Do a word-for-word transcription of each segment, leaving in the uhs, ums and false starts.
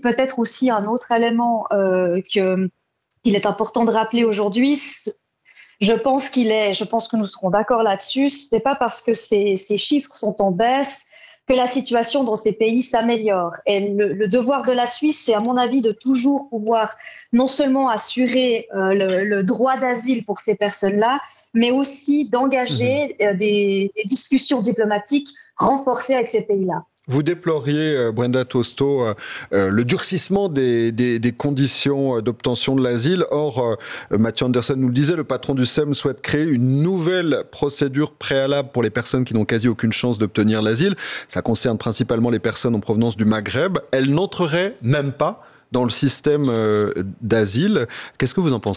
peut-être aussi un autre élément euh, que, qu'il est important de rappeler aujourd'hui. Je pense qu'il est, je pense que nous serons d'accord là-dessus. Ce n'est pas parce que ces, ces chiffres sont en baisse que la situation dans ces pays s'améliore. Et le, le devoir de la Suisse, c'est à mon avis de toujours pouvoir non seulement assurer euh, le, le droit d'asile pour ces personnes-là, mais aussi d'engager euh, des, des discussions diplomatiques renforcées avec ces pays-là. Vous déploriez, euh, Brenda Tausto, euh, euh, le durcissement des, des, des conditions d'obtention de l'asile. Or, euh, Mathieu Andersen nous le disait, le patron du S E M souhaite créer une nouvelle procédure préalable pour les personnes qui n'ont quasi aucune chance d'obtenir l'asile. Ça concerne principalement les personnes en provenance du Maghreb. Elles n'entreraient même pas dans le système euh, d'asile. Qu'est-ce que vous en pensez ?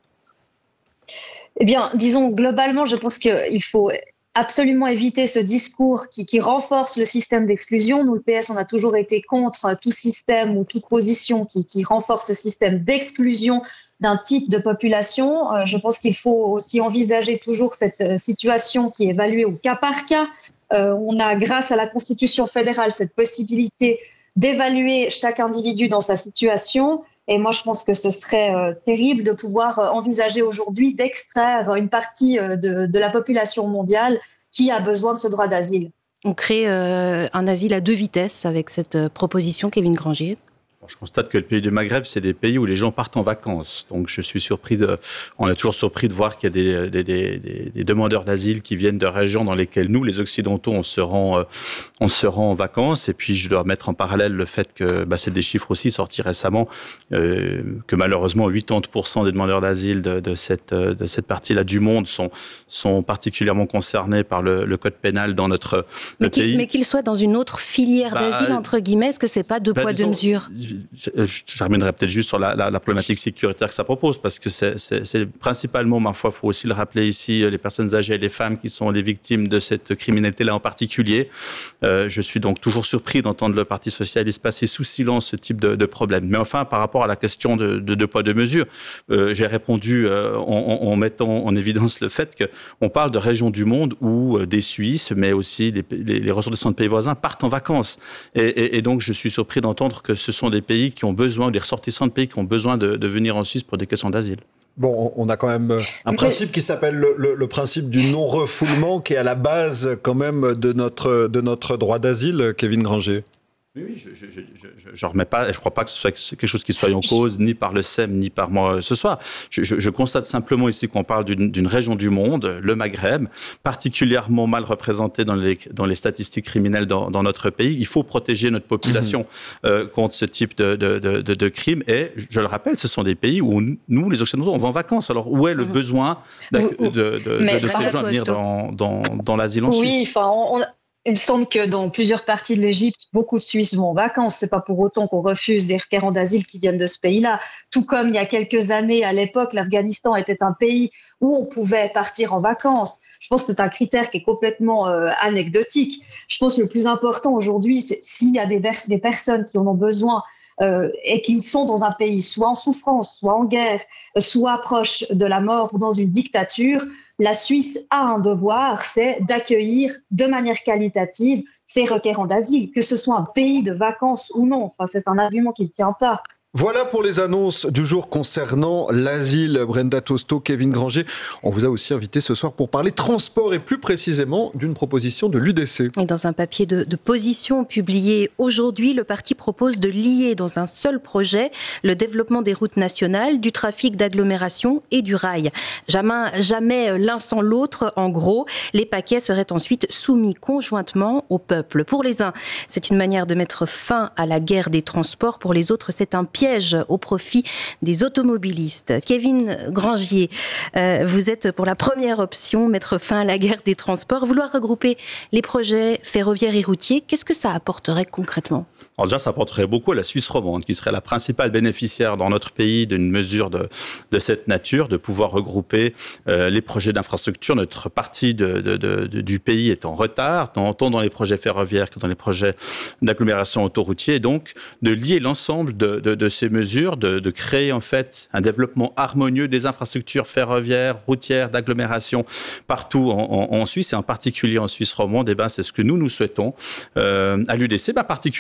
Eh bien, disons, globalement, je pense qu'il faut absolument éviter ce discours qui, qui renforce le système d'exclusion. Nous, le P S, on a toujours été contre tout système ou toute position qui, qui renforce ce système d'exclusion d'un type de population. Euh, je pense qu'il faut aussi envisager toujours cette euh, situation qui est évaluée au cas par cas. Euh, on a, grâce à la Constitution fédérale, cette possibilité d'évaluer chaque individu dans sa situation. Et moi, je pense que ce serait euh, terrible de pouvoir euh, envisager aujourd'hui d'extraire une partie euh, de, de la population mondiale qui a besoin de ce droit d'asile. On crée euh, un asile à deux vitesses avec cette euh, proposition, Kevin Granger. Je constate que le pays du Maghreb, c'est des pays où les gens partent en vacances. Donc, je suis surpris de, on est toujours surpris de voir qu'il y a des, des, des, des, des demandeurs d'asile qui viennent de régions dans lesquelles nous, les Occidentaux, on se rend, euh, on se rend en vacances. Et puis, je dois mettre en parallèle le fait que, bah, c'est des chiffres aussi sortis récemment, euh, que malheureusement, quatre-vingt-dix pour cent des demandeurs d'asile de, de cette, de cette partie-là du monde sont, sont particulièrement concernés par le, le code pénal dans notre mais pays. Qu'il, mais qu'ils soient dans une autre filière bah, d'asile, entre guillemets, est-ce que c'est pas deux bah, poids, disons, deux mesures? Je, je terminerai peut-être juste sur la, la, la problématique sécuritaire que ça propose, parce que c'est, c'est, c'est principalement, ma foi, il faut aussi le rappeler ici, les personnes âgées et les femmes qui sont les victimes de cette criminalité-là en particulier. Euh, je suis donc toujours surpris d'entendre le Parti socialiste passer sous silence ce type de, de problème. Mais enfin, par rapport à la question de, de, de poids, de mesure, euh, j'ai répondu euh, en, en, en mettant en évidence le fait qu'on parle de régions du monde où euh, des Suisses, mais aussi les, les, les ressortissants de pays voisins partent en vacances. Et, et, et donc, je suis surpris d'entendre que ce sont des pays qui ont besoin, des ressortissants de pays qui ont besoin de, de venir en Suisse pour des questions d'asile. Bon, on a quand même un principe qui s'appelle le, le, le principe du non-refoulement, qui est à la base quand même de notre, de notre droit d'asile, Kevin Granger. Oui, oui, je je, je, je, je remets pas, je ne crois pas que ce soit quelque chose qui soit en cause, ni par le S E M, ni par moi ce soir. Je, je, je constate simplement ici qu'on parle d'une, d'une région du monde, le Maghreb, particulièrement mal représentée dans les, dans les statistiques criminelles dans, dans notre pays. Il faut protéger notre population mmh. euh, contre ce type de, de, de, de, de crimes. Et je le rappelle, ce sont des pays où nous, les Occidentaux, on va en vacances. Alors, où est le mmh. besoin de, de, de, de, de ces gens à venir dans, dans, dans l'asile en oui, Suisse? Enfin, on, on... Il me semble que dans plusieurs parties de l'Égypte, beaucoup de Suisses vont en vacances. C'est pas pour autant qu'on refuse des requérants d'asile qui viennent de ce pays-là. Tout comme il y a quelques années, à l'époque, l'Afghanistan était un pays où on pouvait partir en vacances. Je pense que c'est un critère qui est complètement euh, anecdotique. Je pense que le plus important aujourd'hui, c'est s'il y a des, vers- des personnes qui en ont besoin euh, et qui sont dans un pays soit en souffrance, soit en guerre, soit proche de la mort ou dans une dictature, la Suisse a un devoir, c'est d'accueillir de manière qualitative ces requérants d'asile, que ce soit un pays de vacances ou non. Enfin, c'est un argument qui ne tient pas. Voilà pour les annonces du jour concernant l'asile. Brenda Tausto, Kevin Granger, on vous a aussi invité ce soir pour parler transport et plus précisément d'une proposition de l'U D C. Et dans un papier de, de position publié aujourd'hui, le parti propose de lier dans un seul projet le développement des routes nationales, du trafic d'agglomération et du rail. Jamais, jamais l'un sans l'autre, en gros, les paquets seraient ensuite soumis conjointement au peuple. Pour les uns, c'est une manière de mettre fin à la guerre des transports. Pour les autres, c'est un piège au profit des automobilistes. Kevin Granger, euh, vous êtes pour la première option, mettre fin à la guerre des transports, vouloir regrouper les projets ferroviaires et routiers. Qu'est-ce que ça apporterait concrètement ? Alors déjà, ça apporterait beaucoup à la Suisse romande, qui serait la principale bénéficiaire dans notre pays d'une mesure de, de cette nature, de pouvoir regrouper euh, les projets d'infrastructure. Notre partie de, de, de, de, du pays est en retard, tant, tant dans les projets ferroviaires que dans les projets d'agglomération autoroutier. Et donc, de lier l'ensemble de, de, de ces mesures, de, de créer en fait un développement harmonieux des infrastructures ferroviaires, routières, d'agglomération partout en, en, en Suisse, et en particulier en Suisse romande. Et ben, c'est ce que nous, nous souhaitons euh, à l'U D C, bah, particulièrement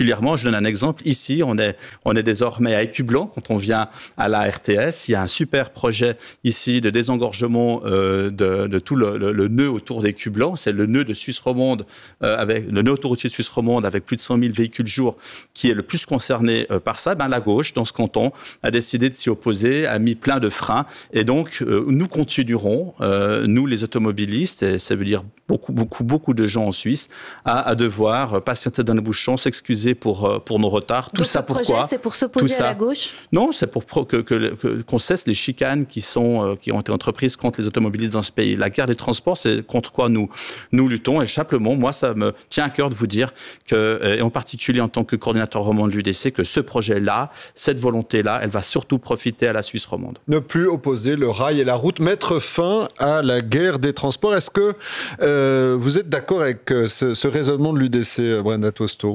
je donne un exemple. Ici, on est, on est désormais à Écublanc, quand on vient à la R T S. Il y a un super projet ici de désengorgement euh, de, de tout le, le, le nœud autour d'Écublanc. C'est le nœud de Suisse romande, euh, avec, le nœud autoroutier de Suisse romande avec plus de cent mille véhicules jour, qui est le plus concerné euh, par ça. Ben, la gauche, dans ce canton, a décidé de s'y opposer, a mis plein de freins. Et donc, euh, nous continuerons, euh, nous les automobilistes, et ça veut dire beaucoup, beaucoup, beaucoup de gens en Suisse, à, à devoir patienter dans les bouchons, s'excuser pour, pour nos retards. Tout donc ça ce projet, pourquoi c'est pour s'opposer à la gauche? Non, c'est pour que, que, que, qu'on cesse les chicanes qui, sont, qui ont été entreprises contre les automobilistes dans ce pays. La guerre des transports, c'est contre quoi nous, nous luttons. Et simplement, moi, ça me tient à cœur de vous dire, que, et en particulier en tant que coordinateur romand de l'U D C, que ce projet-là, cette volonté-là, elle va surtout profiter à la Suisse romande. Ne plus opposer le rail et la route, mettre fin à la guerre des transports. Est-ce que euh, vous êtes d'accord avec ce, ce raisonnement de l'U D C, Brenda Tausto?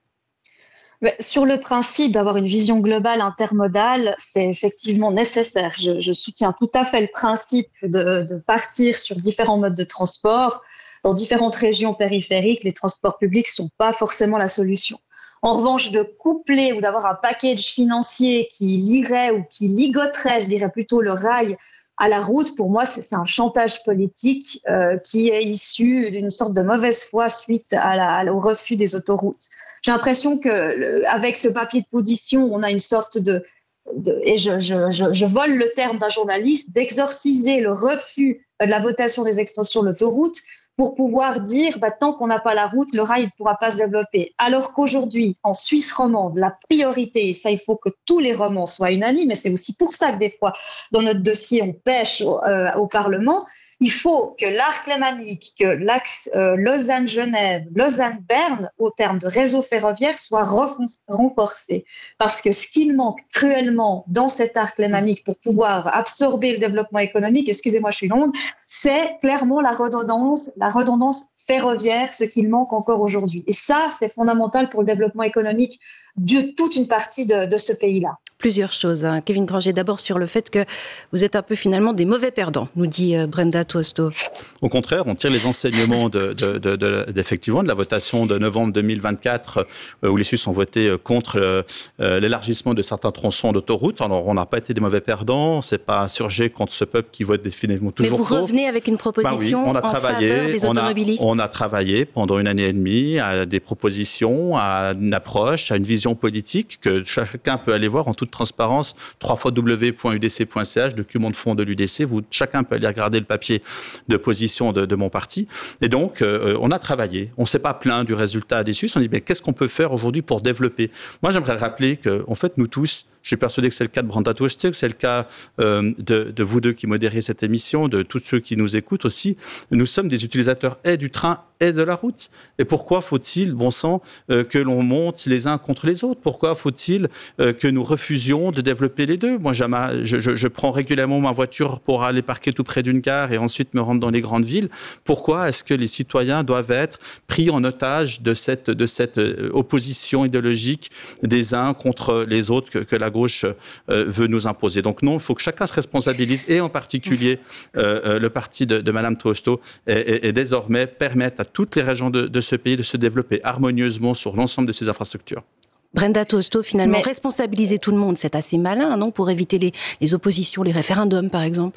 Sur le principe d'avoir une vision globale intermodale, c'est effectivement nécessaire. Je, je soutiens tout à fait le principe de, de partir sur différents modes de transport. Dans différentes régions périphériques, les transports publics ne sont pas forcément la solution. En revanche, de coupler ou d'avoir un package financier qui lierait ou qui ligoterait, je dirais plutôt, le rail à la route, pour moi, c'est, c'est un chantage politique euh, qui est issu d'une sorte de mauvaise foi suite à la, à, au refus des autoroutes. J'ai l'impression qu'avec ce papier de position, on a une sorte de, de et je, je, je, je vole le terme d'un journaliste, d'exorciser le refus de la votation des extensions de l'autoroute pour pouvoir dire, bah, tant qu'on n'a pas la route, le rail ne pourra pas se développer. Alors qu'aujourd'hui, en Suisse romande, la priorité, et ça, il faut que tous les romans soient unanimes, et c'est aussi pour ça que des fois, dans notre dossier, on pêche au, euh, au Parlement, il faut que l'arc lémanique, que l'axe euh, Lausanne-Genève, Lausanne-Berne, au terme de réseau ferroviaire, soit renforcé. Parce que ce qu'il manque cruellement dans cet arc lémanique pour pouvoir absorber le développement économique, excusez-moi, je suis longue, c'est clairement la redondance, la redondance ferroviaire, ce qu'il manque encore aujourd'hui. Et ça, c'est fondamental pour le développement économique de toute une partie de, de ce pays-là. Plusieurs choses. Hein. Kevin Granger, d'abord sur le fait que vous êtes un peu finalement des mauvais perdants, nous dit euh, Brenda Tausto. Au contraire, on tire les enseignements de, de, de, de, d'effectivement de la votation de novembre deux mille vingt-quatre euh, où les Suisses ont voté contre euh, euh, l'élargissement de certains tronçons d'autoroute. Alors, on n'a pas été des mauvais perdants, on ne s'est pas insurgé contre ce peuple qui vote définitivement toujours faux. Mais vous revenez avec une proposition ben oui, on a en travaillé, faveur des automobilistes. On a, on a travaillé pendant une année et demie à des propositions, à une approche, à une vision politique que chacun peut aller voir en toute transparence, w w w point u d c point c h, document de fond de l'U D C. Vous, chacun peut aller regarder le papier de position de, de mon parti. Et donc, euh, on a travaillé. On ne s'est pas plaint du résultat des Suisses. On dit, mais qu'est-ce qu'on peut faire aujourd'hui pour développer? Moi, j'aimerais rappeler qu'en fait, nous tous, je suis persuadé que c'est le cas de Brenda Tausto, que c'est le cas euh, de, de vous deux qui modérez cette émission, de tous ceux qui nous écoutent aussi. Nous sommes des utilisateurs et du train et de la route. Et pourquoi faut-il, bon sang, euh, que l'on monte les uns contre les autres? Pourquoi faut-il euh, que nous refusions de développer les deux? Moi, je, je, je prends régulièrement ma voiture pour aller parquer tout près d'une gare et ensuite me rendre dans les grandes villes. Pourquoi est-ce que les citoyens doivent être pris en otage de cette, de cette opposition idéologique des uns contre les autres que, que la gauche euh, veut nous imposer? Donc non, il faut que chacun se responsabilise, et en particulier euh, euh, le parti de, de Mme Tausto, et, et, et désormais permettre à toutes les régions de, de ce pays de se développer harmonieusement sur l'ensemble de ces infrastructures. Brenda Tausto, finalement, Mais... responsabiliser tout le monde, c'est assez malin, non, pour éviter les, les oppositions, les référendums, par exemple?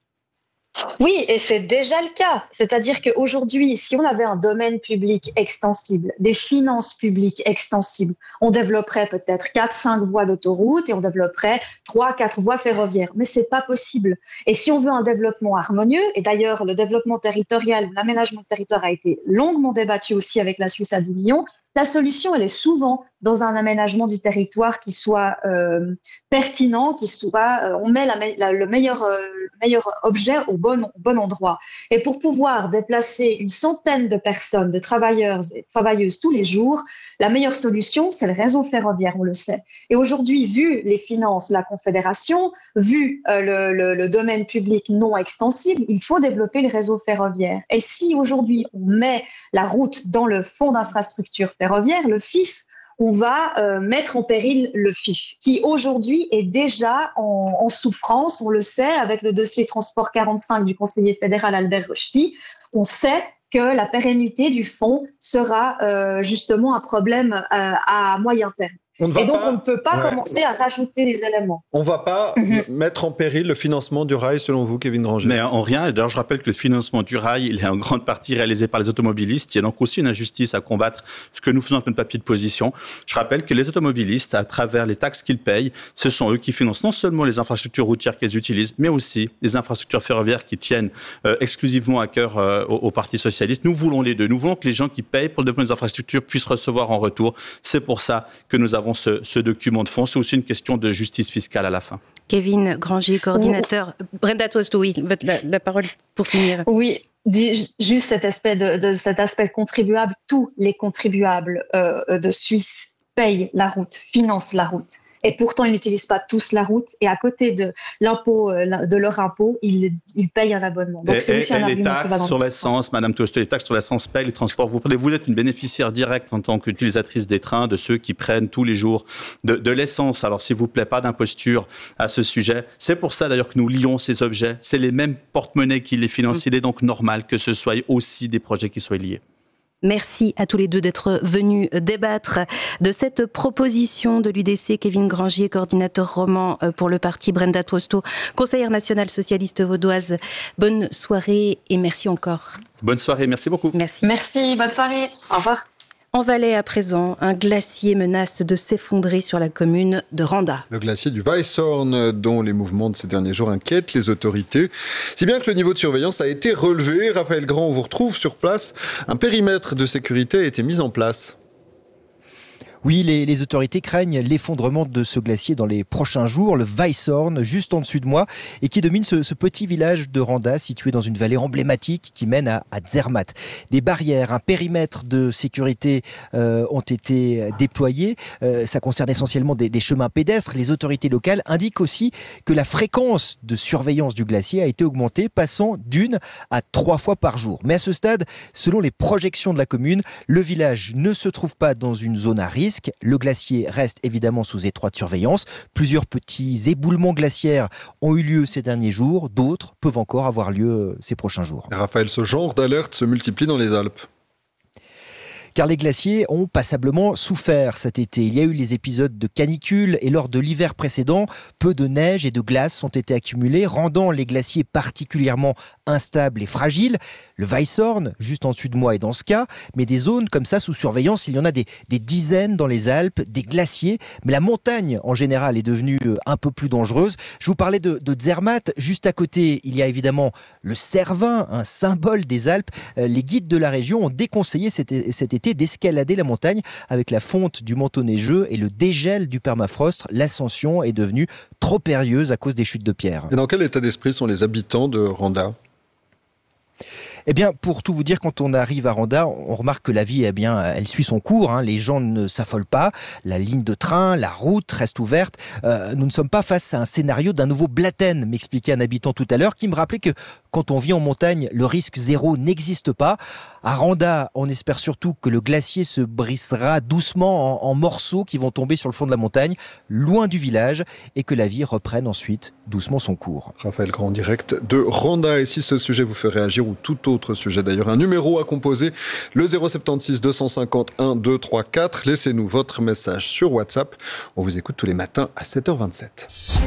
Oui, et c'est déjà le cas. C'est-à-dire qu'aujourd'hui, si on avait un domaine public extensible, des finances publiques extensibles, on développerait peut-être quatre cinq voies d'autoroute et on développerait trois quatre voies ferroviaires. Mais c'est pas possible. Et si on veut un développement harmonieux, et d'ailleurs le développement territorial, l'aménagement du territoire a été longuement débattu aussi avec la Suisse à dix millions, la solution, elle est souvent dans un aménagement du territoire qui soit euh, pertinent, qui soit, euh, on met la, la, le, meilleur, euh, le meilleur objet au bon, au bon endroit. Et pour pouvoir déplacer une centaine de personnes, de travailleurs et travailleuses tous les jours, la meilleure solution, c'est le réseau ferroviaire, on le sait. Et aujourd'hui, vu les finances, la Confédération, vu euh, le, le, le domaine public non extensible, il faut développer le réseau ferroviaire. Et si aujourd'hui, on met la route dans le fonds d'infrastructure ferroviaire, le F I F, on va euh, mettre en péril le F I F, qui aujourd'hui est déjà en, en souffrance, on le sait, avec le dossier transport quarante-cinq du conseiller fédéral Albert Rochety. On sait que la pérennité du fonds sera euh, justement un problème euh, à moyen terme. Et donc, pas, on ne peut pas ouais. commencer à rajouter des éléments. On ne va pas mm-hmm. mettre en péril le financement du rail, selon vous, Kevin Granger? Mais en rien. Et d'ailleurs, je rappelle que le financement du rail, il est en grande partie réalisé par les automobilistes. Il y a donc aussi une injustice à combattre, ce que nous faisons avec notre papier de position. Je rappelle que les automobilistes, à travers les taxes qu'ils payent, ce sont eux qui financent non seulement les infrastructures routières qu'ils utilisent, mais aussi les infrastructures ferroviaires qui tiennent euh, exclusivement à cœur euh, au, au Parti socialiste. Nous voulons les deux. Nous voulons que les gens qui payent pour le développement des infrastructures puissent recevoir en retour. C'est pour ça que nous avons ce, ce document de fond. C'est aussi une question de justice fiscale à la fin. Kevin Granger, coordinateur. Oui. Brenda Tosto, oui, la, la parole pour finir. Oui, juste cet aspect de, de cet aspect contribuable. Tous les contribuables euh, de Suisse payent la route, financent la route. Et pourtant, ils n'utilisent pas tous la route. Et à côté de l'impôt, de leur impôt, ils, ils payent un abonnement. Donc, et, c'est aussi et, un et les taxes sur l'essence, Madame Tosto, les taxes sur l'essence payent les transports. Vous, vous êtes une bénéficiaire directe en tant qu'utilisatrice des trains, de ceux qui prennent tous les jours de, de l'essence. Alors, s'il vous plaît, pas d'imposture à ce sujet. C'est pour ça, d'ailleurs, que nous lions ces objets. C'est les mêmes porte-monnaies qui les financent. Il est donc normal que ce soit aussi des projets qui soient liés. Merci à tous les deux d'être venus débattre de cette proposition de l'U D C. Kevin Granger, coordinateur roman pour le parti, Brenda Tosto, conseillère nationale socialiste vaudoise. Bonne soirée et merci encore. Bonne soirée, merci beaucoup. Merci. Merci, bonne soirée. Au revoir. En Valais, à présent, un glacier menace de s'effondrer sur la commune de Randa. Le glacier du Weisshorn, dont les mouvements de ces derniers jours inquiètent les autorités. Si bien que le niveau de surveillance a été relevé. Raphaël Grand, on vous retrouve sur place. Un périmètre de sécurité a été mis en place. Oui, les, les autorités craignent l'effondrement de ce glacier dans les prochains jours. Le Weisshorn, juste en dessus de moi, et qui domine ce, ce petit village de Randa, situé dans une vallée emblématique qui mène à, à Zermatt. Des barrières, un périmètre de sécurité euh, ont été déployés. Euh, ça concerne essentiellement des, des chemins pédestres. Les autorités locales indiquent aussi que la fréquence de surveillance du glacier a été augmentée, passant d'une à trois fois par jour. Mais à ce stade, selon les projections de la commune, le village ne se trouve pas dans une zone à risque. Le glacier reste évidemment sous étroite surveillance. Plusieurs petits éboulements glaciaires ont eu lieu ces derniers jours. D'autres peuvent encore avoir lieu ces prochains jours. Raphaël, ce genre d'alerte se multiplie dans les Alpes. Car les glaciers ont passablement souffert cet été. Il y a eu les épisodes de canicule et lors de l'hiver précédent, peu de neige et de glace ont été accumulés, rendant les glaciers particulièrement instables et fragiles. Le Weisshorn, juste en dessus de moi, est dans ce cas, mais des zones comme ça sous surveillance, il y en a des, des dizaines dans les Alpes, des glaciers, mais la montagne en général est devenue un peu plus dangereuse. Je vous parlais de, de Zermatt, juste à côté, il y a évidemment le Cervin, un symbole des Alpes. Les guides de la région ont déconseillé cet, cet été d'escalader la montagne avec la fonte du manteau neigeux et le dégel du permafrost. L'ascension est devenue trop périlleuse à cause des chutes de pierre. Et dans quel état d'esprit sont les habitants de Randa ? Eh bien, pour tout vous dire, quand on arrive à Randa, on remarque que la vie, eh bien, elle suit son cours. Hein. Les gens ne s'affolent pas. La ligne de train, la route reste ouverte. Euh, nous ne sommes pas face à un scénario d'un nouveau Blatten, m'expliquait un habitant tout à l'heure, qui me rappelait que quand on vit en montagne, le risque zéro n'existe pas. À Randa, on espère surtout que le glacier se brisera doucement en, en morceaux qui vont tomber sur le fond de la montagne, loin du village, et que la vie reprenne ensuite doucement son cours. Raphaël Grand, direct de Randa. Et si ce sujet vous fait réagir, ou tout autre sujet d'ailleurs, un numéro à composer, le zéro sept six deux cent cinquante un deux trois quatre. Laissez-nous votre message sur WhatsApp. On vous écoute tous les matins à sept heures vingt-sept.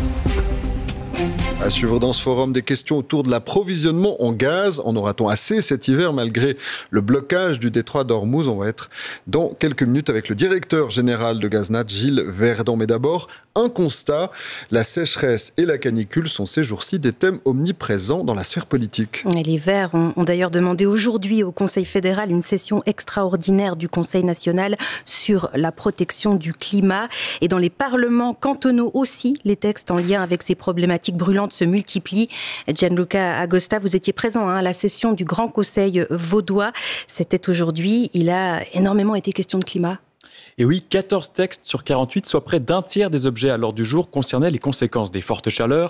À suivre dans ce forum, des questions autour de l'approvisionnement en gaz. En aura-t-on assez cet hiver malgré le blocage du détroit d'Ormuz? On va être dans quelques minutes avec le directeur général de Gaznat, Gilles Verdon. Mais d'abord, un constat, la sécheresse et la canicule sont ces jours-ci des thèmes omniprésents dans la sphère politique. Et les Verts ont, ont d'ailleurs demandé aujourd'hui au Conseil fédéral une session extraordinaire du Conseil national sur la protection du climat. Et dans les parlements cantonaux aussi, les textes en lien avec ces problématiques brûlantes se multiplient. Gianluca Agosta, vous étiez présent hein, à la session du Grand Conseil vaudois. C'était aujourd'hui. Il a énormément été question de climat. Et oui, quatorze textes sur quarante-huit, soit près d'un tiers des objets à l'ordre du jour, concernaient les conséquences des fortes chaleurs.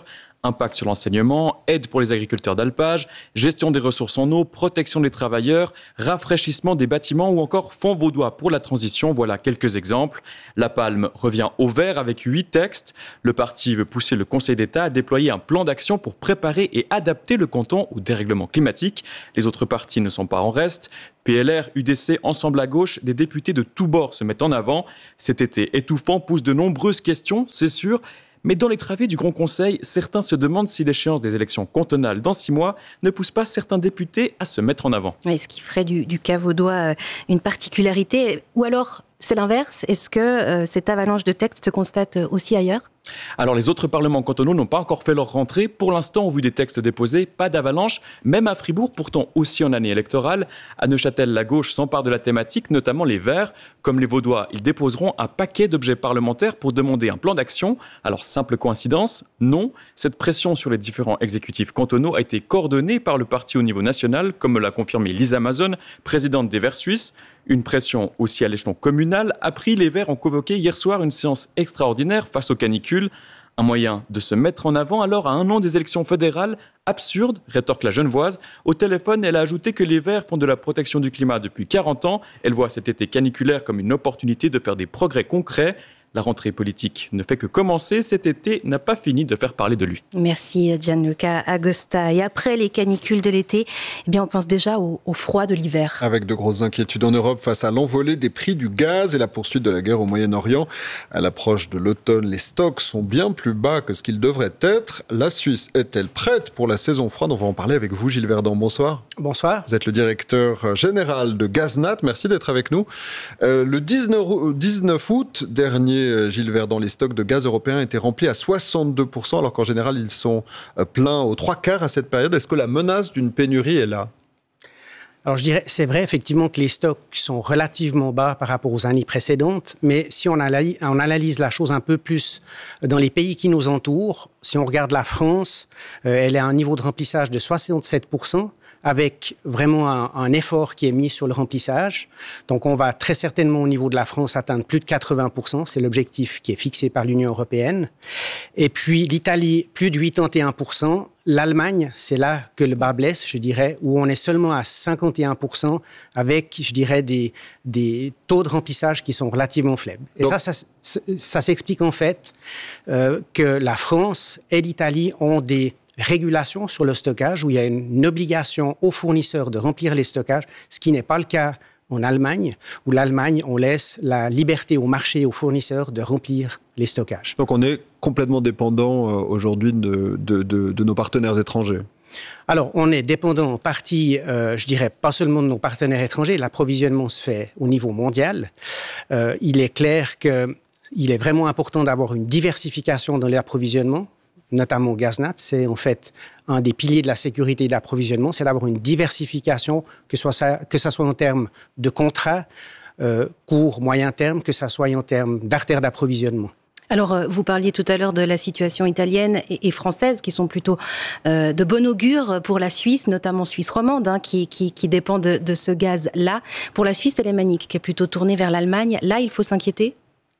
Impact sur l'enseignement, aide pour les agriculteurs d'alpage, gestion des ressources en eau, protection des travailleurs, rafraîchissement des bâtiments ou encore fonds vaudois pour la transition. Voilà quelques exemples. La Palme revient au vert avec huit textes. Le parti veut pousser le Conseil d'État à déployer un plan d'action pour préparer et adapter le canton au dérèglement climatique. Les autres partis ne sont pas en reste. P L R, U D C, Ensemble à gauche, des députés de tous bords se mettent en avant. Cet été étouffant pousse de nombreuses questions, c'est sûr. Mais dans les travées du Grand Conseil, certains se demandent si l'échéance des élections cantonales dans six mois ne pousse pas certains députés à se mettre en avant. Oui, ce qui ferait du, du cas vaudois une particularité. Ou alors, c'est l'inverse. Est-ce que euh, cette avalanche de textes se constate aussi ailleurs ? Alors, les autres parlements cantonaux n'ont pas encore fait leur rentrée. Pour l'instant, au vu des textes déposés, pas d'avalanche. Même à Fribourg, pourtant aussi en année électorale. À Neuchâtel, la gauche s'empare de la thématique, notamment les Verts. Comme les Vaudois, ils déposeront un paquet d'objets parlementaires pour demander un plan d'action. Alors, simple coïncidence ? Non. Cette pression sur les différents exécutifs cantonaux a été coordonnée par le parti au niveau national, comme l'a confirmé Lisa Mazon, présidente des Verts suisses. Une pression aussi à l'échelon communal a pris. Les Verts ont convoqué hier soir une séance extraordinaire face aux canicules. Un moyen de se mettre en avant alors à un an des élections fédérales. Absurde, rétorque la Genevoise. Au téléphone, elle a ajouté que les Verts font de la protection du climat depuis quarante ans. Elle voit cet été caniculaire comme une opportunité de faire des progrès concrets. La rentrée politique ne fait que commencer. Cet été n'a pas fini de faire parler de lui. Merci Gianluca Agosta. Et après les canicules de l'été, eh bien on pense déjà au, au froid de l'hiver. Avec de grosses inquiétudes en Europe face à l'envolée des prix du gaz et la poursuite de la guerre au Moyen-Orient. À l'approche de l'automne, les stocks sont bien plus bas que ce qu'ils devraient être. La Suisse est-elle prête pour la saison froide ? On va en parler avec vous, Gilles Verdon. Bonsoir. Bonsoir. Vous êtes le directeur général de Gaznat. Merci d'être avec nous. Euh, le dix-neuf août dernier, Gilles Verdon, les stocks de gaz européens étaient remplis à soixante-deux pour cent, alors qu'en général, ils sont pleins aux trois quarts à cette période. Est-ce que la menace d'une pénurie est là ? Alors, je dirais, c'est vrai effectivement que les stocks sont relativement bas par rapport aux années précédentes, mais si on analyse, on analyse la chose un peu plus dans les pays qui nous entourent, si on regarde la France, euh, elle a un niveau de remplissage de soixante-sept pour cent, avec vraiment un, un effort qui est mis sur le remplissage. Donc, on va très certainement au niveau de la France atteindre plus de quatre-vingts pour cent. C'est l'objectif qui est fixé par l'Union européenne. Et puis, l'Italie, plus de quatre-vingt et un pour cent. L'Allemagne, c'est là que le bas blesse, je dirais, où on est seulement à cinquante et un pour cent avec, je dirais, des, des taux de remplissage qui sont relativement faibles. Et Donc, ça, ça, ça, ça s'explique en fait euh, que la France et l'Italie ont des régulation sur le stockage, où il y a une obligation aux fournisseurs de remplir les stockages, ce qui n'est pas le cas en Allemagne, où l'Allemagne, on laisse la liberté au marché et aux fournisseurs de remplir les stockages. Donc on est complètement dépendant euh, aujourd'hui de, de, de, de nos partenaires étrangers. Alors, on est dépendant en partie, euh, je dirais, pas seulement de nos partenaires étrangers, l'approvisionnement se fait au niveau mondial. Euh, il est clair qu'il est vraiment important d'avoir une diversification dans l'approvisionnement, notamment Gaznat, c'est en fait un des piliers de la sécurité d'approvisionnement, c'est d'avoir une diversification, que, soit ça, que ça soit en termes de contrats, euh, court, moyen terme, que ça soit en termes d'artères d'approvisionnement. Alors, vous parliez tout à l'heure de la situation italienne et française, qui sont plutôt euh, de bon augure pour la Suisse, notamment Suisse romande, hein, qui, qui, qui dépend de, de ce gaz-là. Pour la Suisse alémanique, qui est plutôt tournée vers l'Allemagne, là, il faut s'inquiéter ?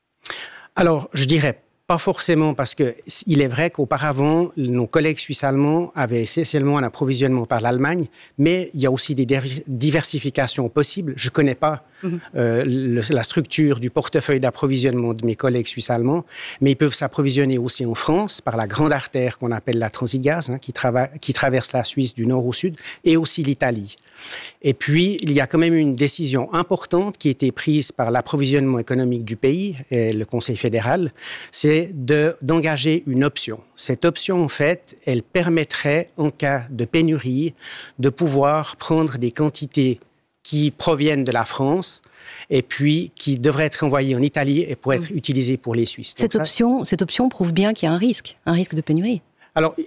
Alors, je dirais pas forcément, parce qu'il est vrai qu'auparavant, nos collègues suisses-allemands avaient essentiellement un approvisionnement par l'Allemagne, mais il y a aussi des diversifications possibles. Je ne connais pas mmh. euh, le, la structure du portefeuille d'approvisionnement de mes collègues suisses-allemands, mais ils peuvent s'approvisionner aussi en France par la grande artère qu'on appelle la Transitgaz, hein, qui, trava- qui traverse la Suisse du nord au sud, et aussi l'Italie. Et puis, il y a quand même une décision importante qui a été prise par l'approvisionnement économique du pays et le Conseil fédéral, c'est de, d'engager une option. Cette option, en fait, elle permettrait, en cas de pénurie, de pouvoir prendre des quantités qui proviennent de la France et puis qui devraient être envoyées en Italie et pour être mmh. utilisées pour les Suisses. Cette, ça, option, cette option prouve bien qu'il y a un risque, un risque de pénurie. Alors,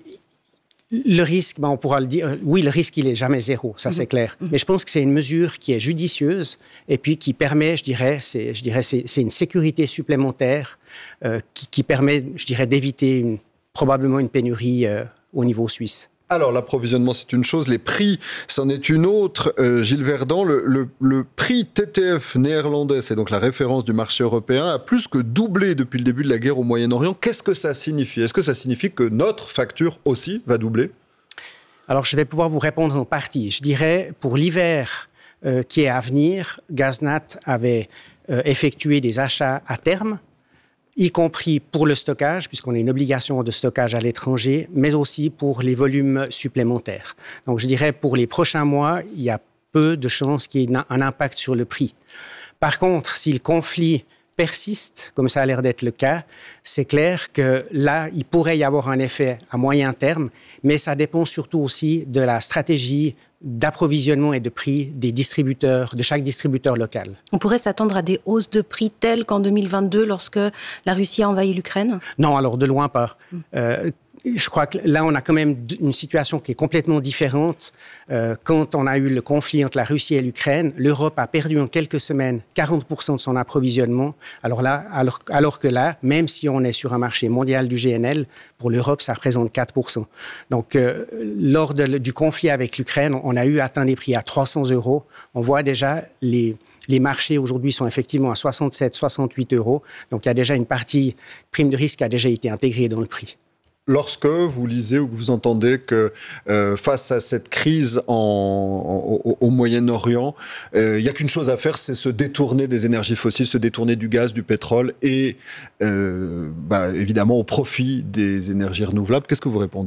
le risque, ben on pourra le dire, oui, le risque, il n'est jamais zéro, ça mmh. c'est clair. Mmh. Mais je pense que c'est une mesure qui est judicieuse et puis qui permet, je dirais, c'est, je dirais, c'est, c'est une sécurité supplémentaire euh, qui, qui permet, je dirais, d'éviter une, probablement une pénurie euh, au niveau suisse. Alors, l'approvisionnement, c'est une chose, les prix, c'en est une autre. Euh, Gilles Verdand, le, le, le prix T T F néerlandais, c'est donc la référence du marché européen, a plus que doublé depuis le début de la guerre au Moyen-Orient. Qu'est-ce que ça signifie? Est-ce que ça signifie que notre facture aussi va doubler? Alors, je vais pouvoir vous répondre en partie. Je dirais, pour l'hiver euh, qui est à venir, Gaznat avait euh, effectué des achats à terme, y compris pour le stockage, puisqu'on a une obligation de stockage à l'étranger, mais aussi pour les volumes supplémentaires. Donc, je dirais, pour les prochains mois, il y a peu de chances qu'il y ait un impact sur le prix. Par contre, si le conflit persiste, comme ça a l'air d'être le cas, c'est clair que là, il pourrait y avoir un effet à moyen terme, mais ça dépend surtout aussi de la stratégie d'approvisionnement et de prix des distributeurs, de chaque distributeur local. On pourrait s'attendre à des hausses de prix telles qu'en deux mille vingt-deux, lorsque la Russie a envahi l'Ukraine? Non, alors de loin pas. Mm. Euh, Je crois que là, on a quand même une situation qui est complètement différente. Euh, quand on a eu le conflit entre la Russie et l'Ukraine, l'Europe a perdu en quelques semaines quarante pour cent de son approvisionnement. Alors, là, alors, alors que là, même si on est sur un marché mondial du G N L, pour l'Europe, ça représente quatre pour cent. Donc, euh, lors de, du conflit avec l'Ukraine, on a eu atteint des prix à trois cents euros. On voit déjà les... Les marchés aujourd'hui sont effectivement à soixante-sept, soixante-huit euros. Donc, il y a déjà une partie prime de risque qui a déjà été intégrée dans le prix. Lorsque vous lisez ou que vous entendez que euh, face à cette crise en, en, au, au Moyen-Orient, il euh, n'y a qu'une chose à faire, c'est se détourner des énergies fossiles, se détourner du gaz, du pétrole et euh, bah, évidemment au profit des énergies renouvelables. Qu'est-ce que vous répondez ?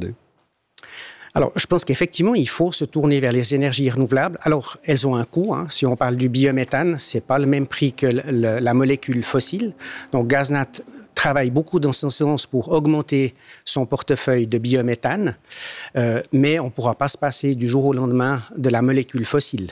Alors, je pense qu'effectivement, il faut se tourner vers les énergies renouvelables. Alors, elles ont un coût. Hein. Si on parle du biométhane, ce n'est pas le même prix que le, le, la molécule fossile. Donc, Gaznat travaille beaucoup dans ce sens pour augmenter son portefeuille de biométhane, euh, mais on ne pourra pas se passer du jour au lendemain de la molécule fossile.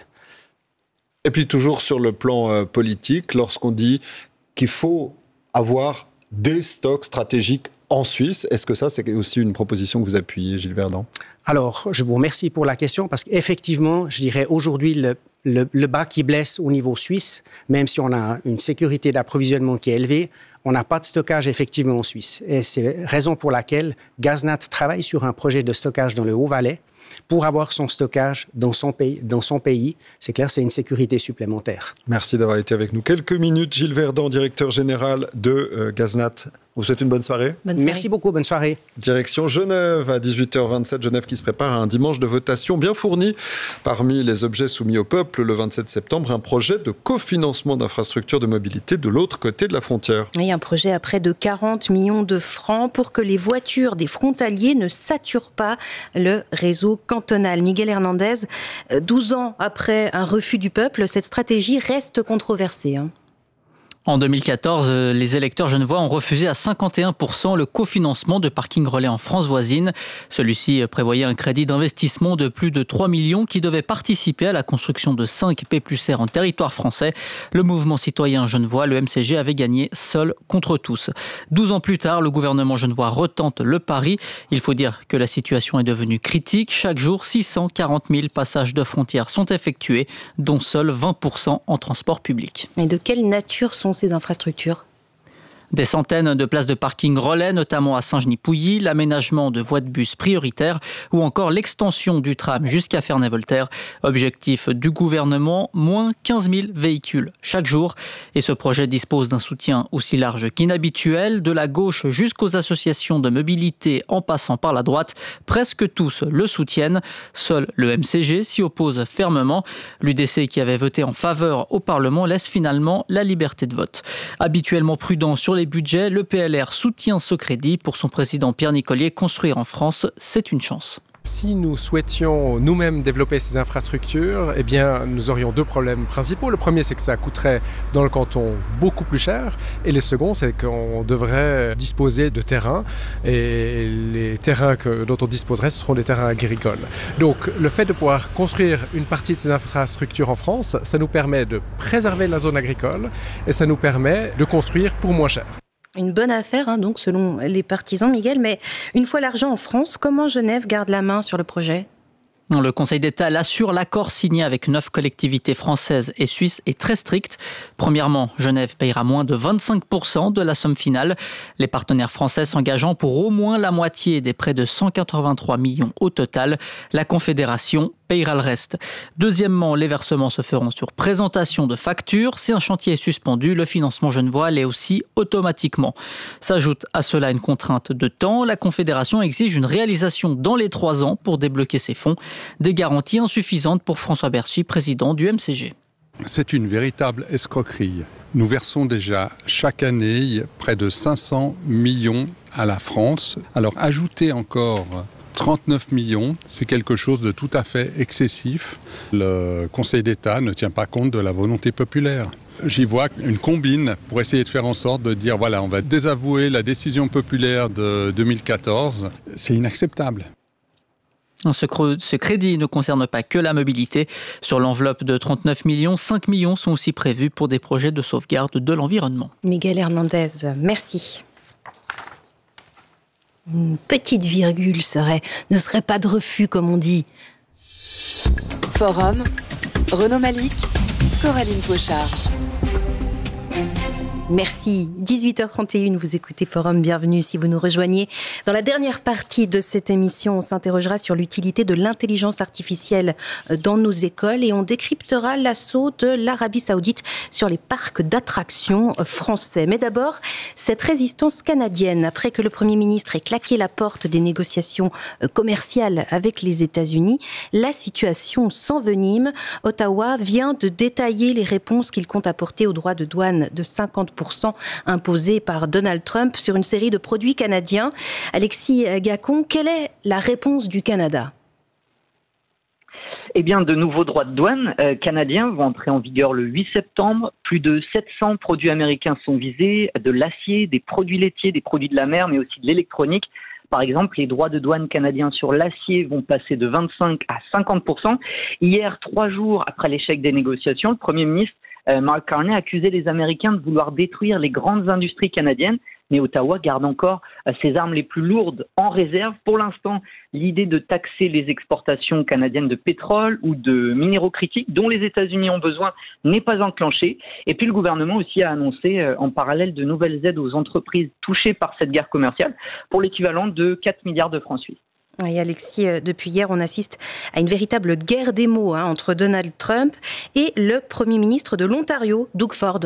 Et puis, toujours sur le plan euh, politique, lorsqu'on dit qu'il faut avoir des stocks stratégiques en Suisse, est-ce que ça, c'est aussi une proposition que vous appuyez, Gilles Verdand ? Alors, je vous remercie pour la question parce qu'effectivement, je dirais aujourd'hui, le, le, le bas qui blesse au niveau suisse, même si on a une sécurité d'approvisionnement qui est élevée, on n'a pas de stockage effectivement en Suisse. Et c'est raison pour laquelle Gaznat travaille sur un projet de stockage dans le Haut-Valais pour avoir son stockage dans son pays. Dans son pays. C'est clair, c'est une sécurité supplémentaire. Merci d'avoir été avec nous quelques minutes. Gilles Verdand, directeur général de euh, Gaznat. Vous souhaitez une bonne soirée. Bonne soirée. Merci beaucoup, bonne soirée. Direction Genève à dix-huit heures vingt-sept. Genève qui se prépare à un dimanche de votation bien fourni. Parmi les objets soumis au peuple le vingt-sept septembre, un projet de cofinancement d'infrastructures de mobilité de l'autre côté de la frontière. Oui, un projet à près de quarante millions de francs pour que les voitures des frontaliers ne saturent pas le réseau cantonal. Miguel Hernandez, douze ans après un refus du peuple, cette stratégie reste controversée. Hein. En deux mille quatorze, les électeurs genevois ont refusé à cinquante et un pour cent le cofinancement de parking relais en France voisine. Celui-ci prévoyait un crédit d'investissement de plus de trois millions qui devait participer à la construction de cinq P plus R en territoire français. Le mouvement citoyen genevois, le M C G, avait gagné seul contre tous. douze ans plus tard, le gouvernement genevois retente le pari. Il faut dire que la situation est devenue critique. Chaque jour, six cent quarante mille passages de frontières sont effectués, dont seuls vingt pour cent en transport public. Et de quelle nature sont ces infrastructures ? Des centaines de places de parking relais, notamment à Saint-Genis-Pouilly, l'aménagement de voies de bus prioritaires ou encore l'extension du tram jusqu'à Ferney-Voltaire. Objectif du gouvernement, moins quinze mille véhicules chaque jour. Et ce projet dispose d'un soutien aussi large qu'inhabituel, de la gauche jusqu'aux associations de mobilité en passant par la droite. Presque tous le soutiennent. Seul le M C G s'y oppose fermement. L'U D C qui avait voté en faveur au Parlement laisse finalement la liberté de vote. Habituellement prudent sur les les budgets, le P L R soutient ce crédit. Pour son président Pierre Nicolier, construire en France, c'est une chance. Si nous souhaitions nous-mêmes développer ces infrastructures, eh bien, nous aurions deux problèmes principaux. Le premier, c'est que ça coûterait dans le canton beaucoup plus cher. Et le second, c'est qu'on devrait disposer de terrains. Et les terrains que, dont on disposerait, ce seront des terrains agricoles. Donc, le fait de pouvoir construire une partie de ces infrastructures en France, ça nous permet de préserver la zone agricole et ça nous permet de construire pour moins cher. Une bonne affaire, hein, donc, selon les partisans, Miguel. Mais une fois l'argent en France, comment Genève garde la main sur le projet ? Le Conseil d'État l'assure, l'accord signé avec neuf collectivités françaises et suisses est très strict. Premièrement, Genève payera moins de vingt-cinq pour cent de la somme finale, les partenaires français s'engageant pour au moins la moitié des près de cent quatre-vingt-trois millions au total. La Confédération payera le reste. Deuxièmement, les versements se feront sur présentation de factures. Si un chantier est suspendu, le financement genevois l'est aussi automatiquement. S'ajoute à cela une contrainte de temps. La Confédération exige une réalisation dans les trois ans pour débloquer ces fonds. Des garanties insuffisantes pour François Berchi, président du M C G. C'est une véritable escroquerie. Nous versons déjà chaque année près de cinq cents millions à la France. Alors ajouter encore trente-neuf millions, c'est quelque chose de tout à fait excessif. Le Conseil d'État ne tient pas compte de la volonté populaire. J'y vois une combine pour essayer de faire en sorte de dire voilà, on va désavouer la décision populaire de deux mille quatorze. C'est inacceptable. Ce, cre- ce crédit ne concerne pas que la mobilité. Sur l'enveloppe de trente-neuf millions, cinq millions sont aussi prévus pour des projets de sauvegarde de l'environnement. Miguel Hernandez, merci. Une petite virgule serait, ne serait pas de refus, comme on dit. Forum, Renaud Malik, Coraline Pochard. Merci. dix-huit heures trente et une, vous écoutez Forum. Bienvenue si vous nous rejoignez. Dans la dernière partie de cette émission, on s'interrogera sur l'utilité de l'intelligence artificielle dans nos écoles et on décryptera l'assaut de l'Arabie Saoudite sur les parcs d'attractions français. Mais d'abord, cette résistance canadienne, après que le Premier ministre ait claqué la porte des négociations commerciales avec les États-Unis, la situation s'envenime. Ottawa vient de détailler les réponses qu'il compte apporter aux droits de douane de cinquante pour cent imposés par Donald Trump sur une série de produits canadiens. Alexis Gacon, quelle est la réponse du Canada ? Eh bien, de nouveaux droits de douane euh, canadiens vont entrer en vigueur le huit septembre. Plus de sept cents produits américains sont visés, de l'acier, des produits laitiers, des produits de la mer, mais aussi de l'électronique. Par exemple, les droits de douane canadiens sur l'acier vont passer de vingt-cinq à cinquante pour cent. Hier, trois jours après l'échec des négociations, le Premier ministre euh, Mark Carney accusait les Américains de vouloir détruire les grandes industries canadiennes. Mais Ottawa garde encore euh, ses armes les plus lourdes en réserve. Pour l'instant, l'idée de taxer les exportations canadiennes de pétrole ou de minéraux critiques dont les États-Unis ont besoin n'est pas enclenchée. Et puis le gouvernement aussi a annoncé euh, en parallèle de nouvelles aides aux entreprises touchées par cette guerre commerciale pour l'équivalent de quatre milliards de francs suisses. Et Alexis, depuis hier, on assiste à une véritable guerre des mots hein, entre Donald Trump et le Premier ministre de l'Ontario, Doug Ford.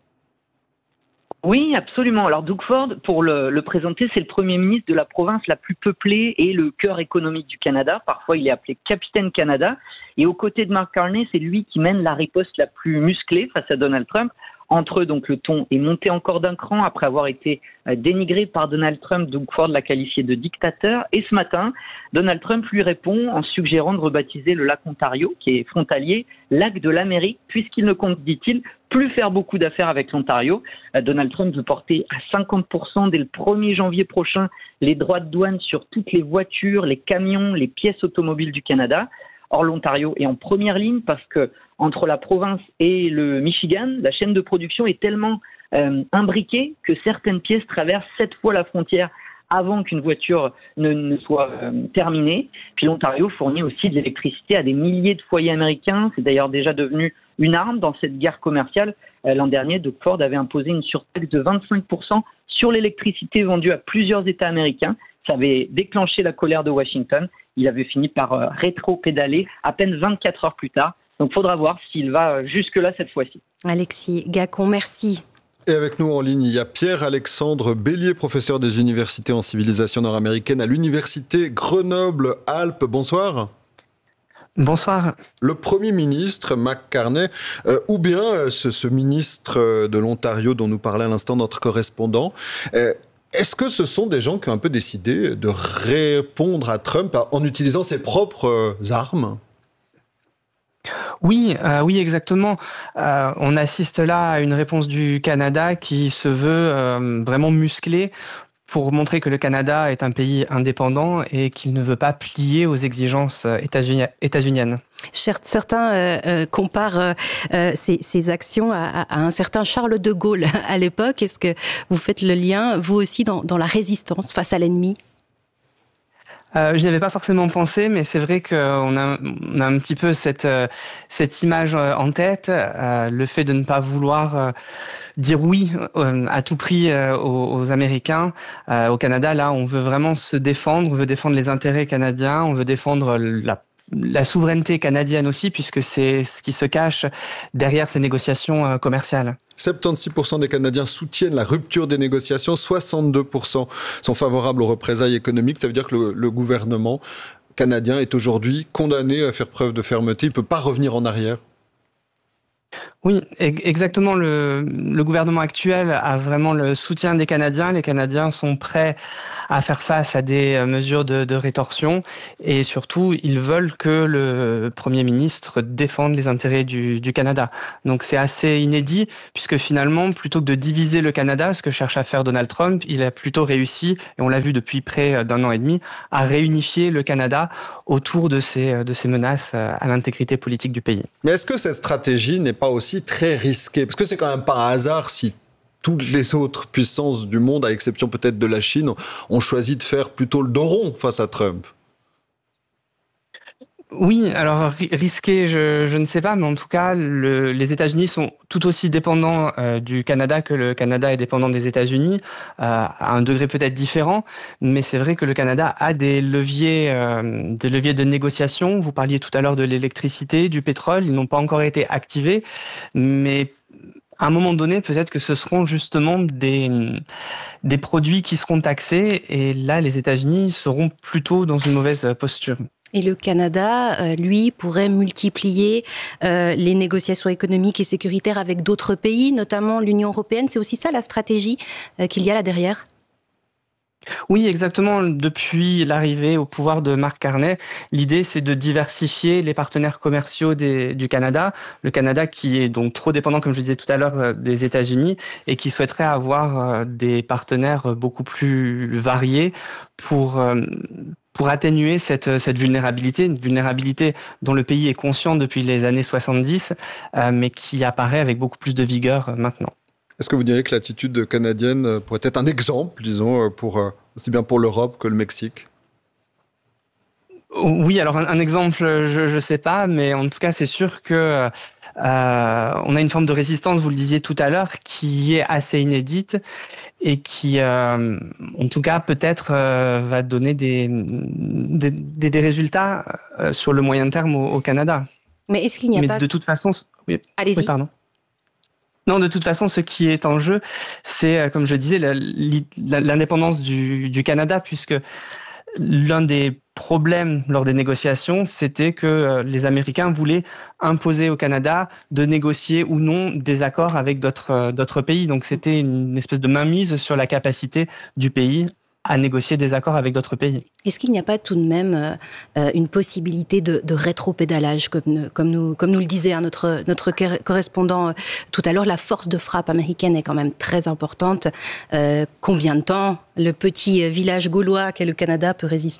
Oui, absolument. Alors Doug Ford, pour le, le présenter, c'est le Premier ministre de la province la plus peuplée et le cœur économique du Canada. Parfois, il est appelé Capitaine Canada. Et aux côtés de Mark Carney, c'est lui qui mène la riposte la plus musclée face à Donald Trump. Entre eux, donc, le ton est monté encore d'un cran après avoir été dénigré par Donald Trump. Doug Ford l'a qualifié de dictateur. Et ce matin, Donald Trump lui répond en suggérant de rebaptiser le lac Ontario, qui est frontalier, lac de l'Amérique, puisqu'il ne compte, dit-il, plus faire beaucoup d'affaires avec l'Ontario. Donald Trump veut porter à cinquante pour cent dès le premier janvier prochain les droits de douane sur toutes les voitures, les camions, les pièces automobiles du Canada. Or, l'Ontario est en première ligne parce que entre la province et le Michigan, la chaîne de production est tellement euh, imbriquée que certaines pièces traversent sept fois la frontière avant qu'une voiture ne, ne soit euh, terminée. Puis l'Ontario fournit aussi de l'électricité à des milliers de foyers américains. C'est d'ailleurs déjà devenu une arme dans cette guerre commerciale. Euh, l'an dernier, Doug Ford avait imposé une surtaxe de vingt-cinq pour cent sur l'électricité vendue à plusieurs États américains. Ça avait déclenché la colère de Washington. Il avait fini par euh, rétro-pédaler à peine vingt-quatre heures plus tard. Donc il faudra voir s'il va jusque-là cette fois-ci. Alexis Gacon, merci. Et avec nous en ligne, il y a Pierre-Alexandre Bélier, professeur des universités en civilisation nord-américaine à l'université Grenoble-Alpes. Bonsoir. Bonsoir. Le Premier ministre, Mark Carney, euh, ou bien euh, ce, ce ministre de l'Ontario dont nous parlait à l'instant notre correspondant, euh, est-ce que ce sont des gens qui ont un peu décidé de répondre à Trump en utilisant ses propres euh, armes ? Oui, euh, oui, exactement. Euh, on assiste là à une réponse du Canada qui se veut euh, vraiment musclée pour montrer que le Canada est un pays indépendant et qu'il ne veut pas plier aux exigences états-uniennes. Certains euh, euh, comparent euh, ces, ces actions à, à un certain Charles de Gaulle à l'époque. Est-ce que vous faites le lien, vous aussi, dans, dans la résistance face à l'ennemi ? Euh, je n'y avais pas forcément pensé, mais c'est vrai qu'on a, on a un petit peu cette, euh, cette image en tête, euh, le fait de ne pas vouloir euh, dire oui euh, à tout prix euh, aux, aux Américains. Euh, au Canada, là, on veut vraiment se défendre, on veut défendre les intérêts canadiens, on veut défendre la la souveraineté canadienne aussi, puisque c'est ce qui se cache derrière ces négociations commerciales. soixante-seize pour cent des Canadiens soutiennent la rupture des négociations, soixante-deux pour cent sont favorables aux représailles économiques. Ça veut dire que le, le gouvernement canadien est aujourd'hui condamné à faire preuve de fermeté. Il ne peut pas revenir en arrière. Oui, exactement. Le, le gouvernement actuel a vraiment le soutien des Canadiens. Les Canadiens sont prêts à faire face à des mesures de, de rétorsion et surtout, ils veulent que le Premier ministre défende les intérêts du, du Canada. Donc c'est assez inédit puisque finalement, plutôt que de diviser le Canada, ce que cherche à faire Donald Trump, il a plutôt réussi, et on l'a vu depuis près d'un an et demi, à réunifier le Canada autour de ces, de ces menaces à l'intégrité politique du pays. Mais est-ce que cette stratégie n'est pas aussi très risquée? Parce que c'est quand même pas un hasard si toutes les autres puissances du monde, à exception peut-être de la Chine, ont choisi de faire plutôt le dos rond face à Trump. Oui, alors risqué, je, je ne sais pas, mais en tout cas, le, les États-Unis sont tout aussi dépendants euh, du Canada que le Canada est dépendant des États-Unis, euh, à un degré peut-être différent, mais c'est vrai que le Canada a des leviers, euh, des leviers de négociation. Vous parliez tout à l'heure de l'électricité, du pétrole, ils n'ont pas encore été activés, mais à un moment donné, peut-être que ce seront justement des, des produits qui seront taxés, et là, les États-Unis seront plutôt dans une mauvaise posture. Et le Canada, euh, lui, pourrait multiplier euh, les négociations économiques et sécuritaires avec d'autres pays, notamment l'Union européenne. C'est aussi ça la stratégie euh, qu'il y a là derrière ? Oui, exactement. Depuis l'arrivée au pouvoir de Mark Carney, l'idée, c'est de diversifier les partenaires commerciaux des, du Canada. Le Canada qui est donc trop dépendant, comme je disais tout à l'heure, des États-Unis et qui souhaiterait avoir des partenaires beaucoup plus variés pour... pour atténuer cette, cette vulnérabilité, une vulnérabilité dont le pays est conscient depuis les années soixante-dix, euh, mais qui apparaît avec beaucoup plus de vigueur euh, maintenant. Est-ce que vous diriez que l'attitude canadienne pourrait être un exemple, disons, pour, aussi bien pour l'Europe que le Mexique ? Oui, alors un, un exemple, je ne sais pas, mais en tout cas, c'est sûr que euh, on a une forme de résistance, vous le disiez tout à l'heure, qui est assez inédite et qui, euh, en tout cas, peut-être euh, va donner des, des, des, des résultats euh, sur le moyen terme au, au Canada. Mais est-ce qu'il n'y a mais pas... de toute façon... Oui, Allez-y. Oui, pardon. Non, de toute façon, ce qui est en jeu, c'est, comme je disais, l'indépendance du, du Canada, puisque l'un des problèmes lors des négociations, c'était que les Américains voulaient imposer au Canada de négocier ou non des accords avec d'autres d'autres pays. Donc c'était une espèce de mainmise sur la capacité du pays à négocier des accords avec d'autres pays. Est-ce qu'il n'y a pas tout de même euh, une possibilité de, de rétropédalage, comme, comme, nous, comme nous le disait hein, notre, notre correspondant euh, tout à l'heure, la force de frappe américaine est quand même très importante. Euh, combien de temps le petit village gaulois qu'est le Canada peut résister ?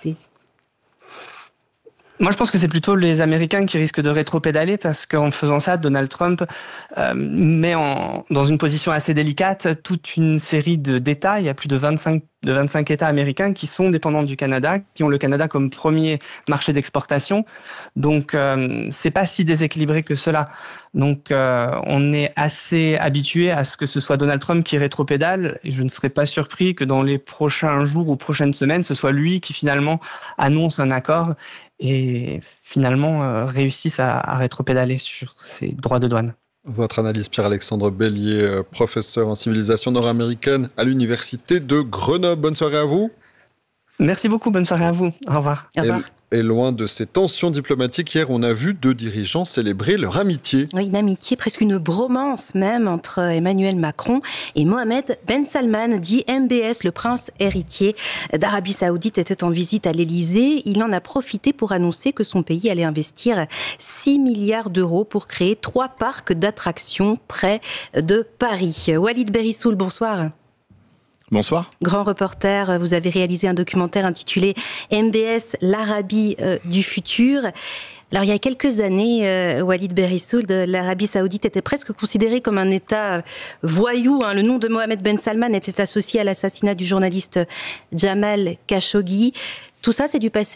Moi, je pense que c'est plutôt les Américains qui risquent de rétropédaler parce qu'en faisant ça, Donald Trump euh, met en, dans une position assez délicate toute une série de, d'États. Il y a plus de vingt-cinq, de vingt-cinq États américains qui sont dépendants du Canada, qui ont le Canada comme premier marché d'exportation. Donc, euh, c'est pas si déséquilibré que cela. Donc, euh, on est assez habitué à ce que ce soit Donald Trump qui rétropédale. Et je ne serais pas surpris que dans les prochains jours ou prochaines semaines, ce soit lui qui finalement annonce un accord et finalement euh, réussissent à, à rétropédaler sur ces droits de douane. Votre analyse, Pierre-Alexandre Bellier, professeur en civilisation nord-américaine à l'Université de Grenoble. Bonne soirée à vous. Merci beaucoup, bonne soirée à vous. Au revoir. Au revoir. Et loin de ces tensions diplomatiques, hier, on a vu deux dirigeants célébrer leur amitié. Oui, une amitié, presque une bromance même, entre Emmanuel Macron et Mohamed Ben Salman, dit M B S, le prince héritier d'Arabie Saoudite, était en visite à l'Élysée. Il en a profité pour annoncer que son pays allait investir six milliards d'euros pour créer trois parcs d'attractions près de Paris. Walid Berissoul, bonsoir. Bonsoir. Grand reporter, vous avez réalisé un documentaire intitulé M B S, l'Arabie euh, du futur. Alors, il y a quelques années, euh, Walid Berissoul, de l'Arabie Saoudite était presque considéré comme un État voyou. Hein. Le nom de Mohamed Ben Salman était associé à l'assassinat du journaliste Jamal Khashoggi. Tout ça, c'est du passé ?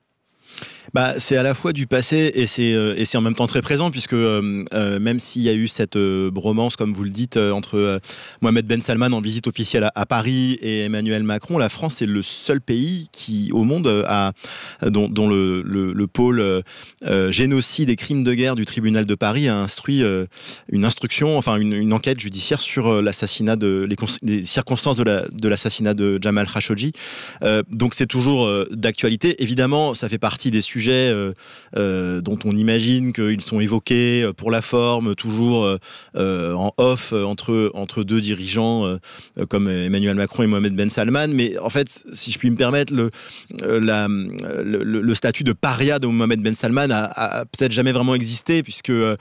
Bah, c'est à la fois du passé et c'est, euh, et c'est en même temps très présent, puisque euh, euh, même s'il y a eu cette euh, bromance, comme vous le dites, euh, entre euh, Mohamed Ben Salman en visite officielle à, à Paris et Emmanuel Macron, la France est le seul pays qui, au monde, a, dont, dont le, le, le pôle euh, génocide et crimes de guerre du tribunal de Paris a instruit euh, une instruction, enfin une, une enquête judiciaire sur l'assassinat de les, cons- les circonstances de, la, de l'assassinat de Jamal Khashoggi. Euh, donc c'est toujours euh, d'actualité. Évidemment, ça fait partie des sujets Euh, euh, dont on imagine qu'ils sont évoqués pour la forme, toujours euh, en off entre, entre deux dirigeants euh, comme Emmanuel Macron et Mohamed Ben Salman. Mais en fait, si je puis me permettre, le, la, le, le statut de paria de Mohamed Ben Salman a, a peut-être jamais vraiment existé, puisque euh,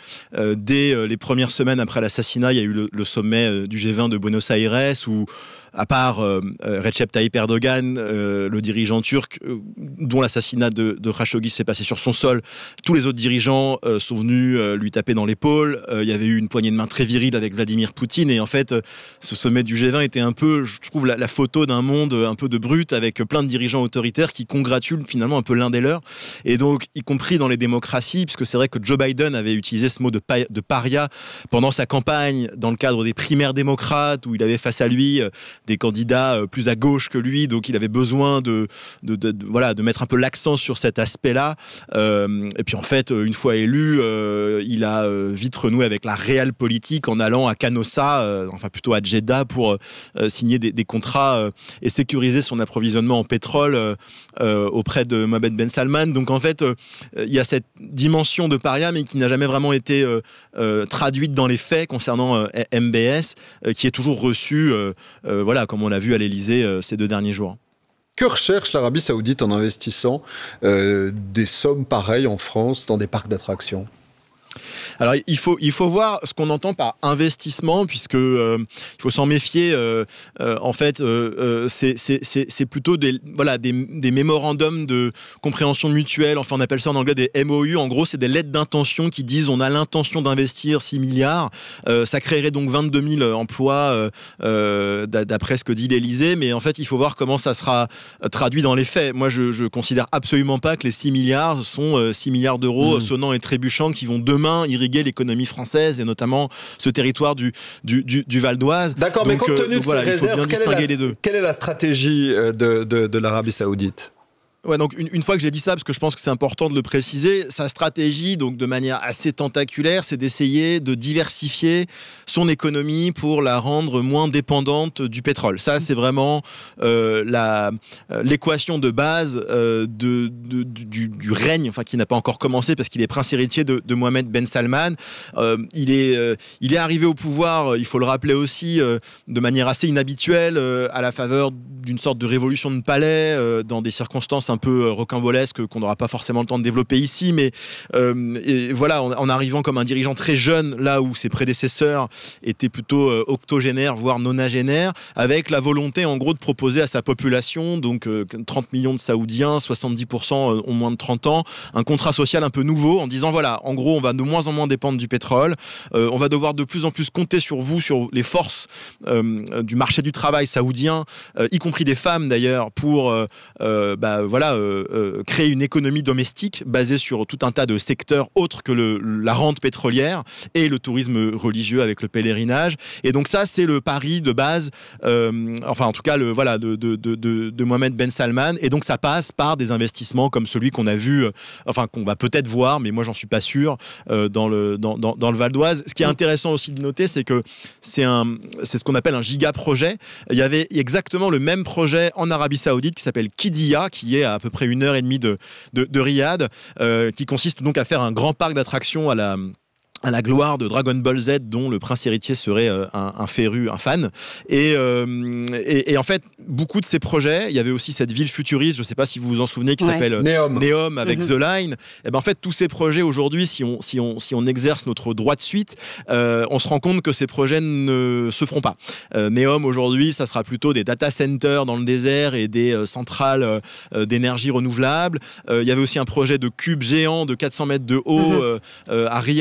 dès les premières semaines après l'assassinat, il y a eu le, le sommet du G vingt de Buenos Aires où, à part euh, Recep Tayyip Erdogan, euh, le dirigeant turc, euh, dont l'assassinat de, de Khashoggi s'est passé sur son sol, tous les autres dirigeants euh, sont venus euh, lui taper dans l'épaule. Euh, il y avait eu une poignée de main très virile avec Vladimir Poutine. Et en fait, euh, ce sommet du G vingt était un peu, je trouve, la, la photo d'un monde un peu de brut, avec plein de dirigeants autoritaires qui congratulent finalement un peu l'un des leurs. Et donc, y compris dans les démocraties, puisque c'est vrai que Joe Biden avait utilisé ce mot de, pa- de paria pendant sa campagne, dans le cadre des primaires démocrates, où il avait face à lui euh, des candidats plus à gauche que lui, donc il avait besoin de, de, de, de, voilà, de mettre un peu l'accent sur cet aspect-là. Euh, et puis en fait, une fois élu, euh, il a euh, vite renoué avec la réelle politique en allant à Canossa, euh, enfin plutôt à Jeddah, pour euh, signer des, des contrats euh, et sécuriser son approvisionnement en pétrole euh, euh, auprès de Mohamed Ben Salman. Donc en fait, euh, il y a cette dimension de paria, mais qui n'a jamais vraiment été euh, euh, traduite dans les faits concernant euh, M B S, euh, qui est toujours reçue, euh, euh, voilà, comme on l'a vu à l'Elysée euh, ces deux derniers jours. Que recherche l'Arabie Saoudite en investissant euh, des sommes pareilles en France dans des parcs d'attractions ? Alors il faut, il faut voir ce qu'on entend par investissement, puisque euh, il faut s'en méfier. Euh, euh, en fait, euh, euh, c'est, c'est, c'est, c'est plutôt des, voilà, des, des mémorandums de compréhension mutuelle. Enfin, on appelle ça en anglais des M O U. En gros, c'est des lettres d'intention qui disent on a l'intention d'investir six milliards. Euh, ça créerait donc vingt-deux mille emplois euh, d'après ce que dit l'Elysée. Mais en fait, il faut voir comment ça sera traduit dans les faits. Moi, je, je considère absolument pas que les six milliards sont euh, six milliards d'euros mmh. sonnants et trébuchants qui vont demain irriguer l'économie française et notamment ce territoire du, du, du, du Val d'Oise. D'accord, donc, mais compte tenu euh, de voilà, ces réserves, quelle est, la, quelle est la stratégie de, de, de l'Arabie Saoudite ? Ouais, donc une, une fois que j'ai dit ça, parce que je pense que c'est important de le préciser, sa stratégie, donc de manière assez tentaculaire, c'est d'essayer de diversifier son économie pour la rendre moins dépendante du pétrole. Ça, c'est vraiment euh, la, l'équation de base euh, de, de, du, du règne, enfin qui n'a pas encore commencé parce qu'il est prince héritier de, de Mohamed Ben Salman. Euh, il est, euh, il est arrivé au pouvoir, il faut le rappeler aussi, euh, de manière assez inhabituelle, euh, à la faveur d'une sorte de révolution de palais, euh, dans des circonstances un peu rocambolesque qu'on n'aura pas forcément le temps de développer ici, mais euh, et voilà, en, en arrivant comme un dirigeant très jeune, là où ses prédécesseurs étaient plutôt euh, octogénaires, voire nonagénaires, avec la volonté en gros de proposer à sa population, donc euh, trente millions de Saoudiens, soixante-dix pour cent ont moins de trente ans, un contrat social un peu nouveau, en disant voilà, en gros, on va de moins en moins dépendre du pétrole, euh, on va devoir de plus en plus compter sur vous, sur les forces euh, du marché du travail saoudien, euh, y compris des femmes d'ailleurs, pour euh, euh, bah, voilà, Euh, euh, créer une économie domestique basée sur tout un tas de secteurs autres que le, la rente pétrolière et le tourisme religieux avec le pèlerinage. Et donc ça, c'est le pari de base, euh, enfin en tout cas, le, voilà, de, de, de, de Mohamed Ben Salman. Et donc ça passe par des investissements comme celui qu'on a vu, euh, enfin qu'on va peut-être voir, mais moi j'en suis pas sûr, euh, dans, le, dans, dans, dans le Val d'Oise. Ce qui est intéressant aussi de noter, c'est que c'est, un, c'est ce qu'on appelle un giga-projet. Il y avait exactement le même projet en Arabie Saoudite qui s'appelle Qiddiya, qui est à à peu près une heure et demie de, de, de Riyad, euh, qui consiste donc à faire un grand parc d'attractions à la... à la gloire de Dragon Ball Z, dont le prince héritier serait euh, un, un féru, un fan. Et, euh, et, et en fait, beaucoup de ces projets, il y avait aussi cette ville futuriste, je ne sais pas si vous vous en souvenez, qui ouais. s'appelle Neom, Neom avec mm-hmm. The Line. Et ben en fait, tous ces projets aujourd'hui, si on, si on, si on exerce notre droit de suite, euh, on se rend compte que ces projets ne se feront pas. Euh, Neom aujourd'hui, ça sera plutôt des data centers dans le désert et des euh, centrales euh, d'énergie renouvelable. Euh, il y avait aussi un projet de cube géant de quatre cents mètres de haut mm-hmm. euh, à Riyad qui ne se fera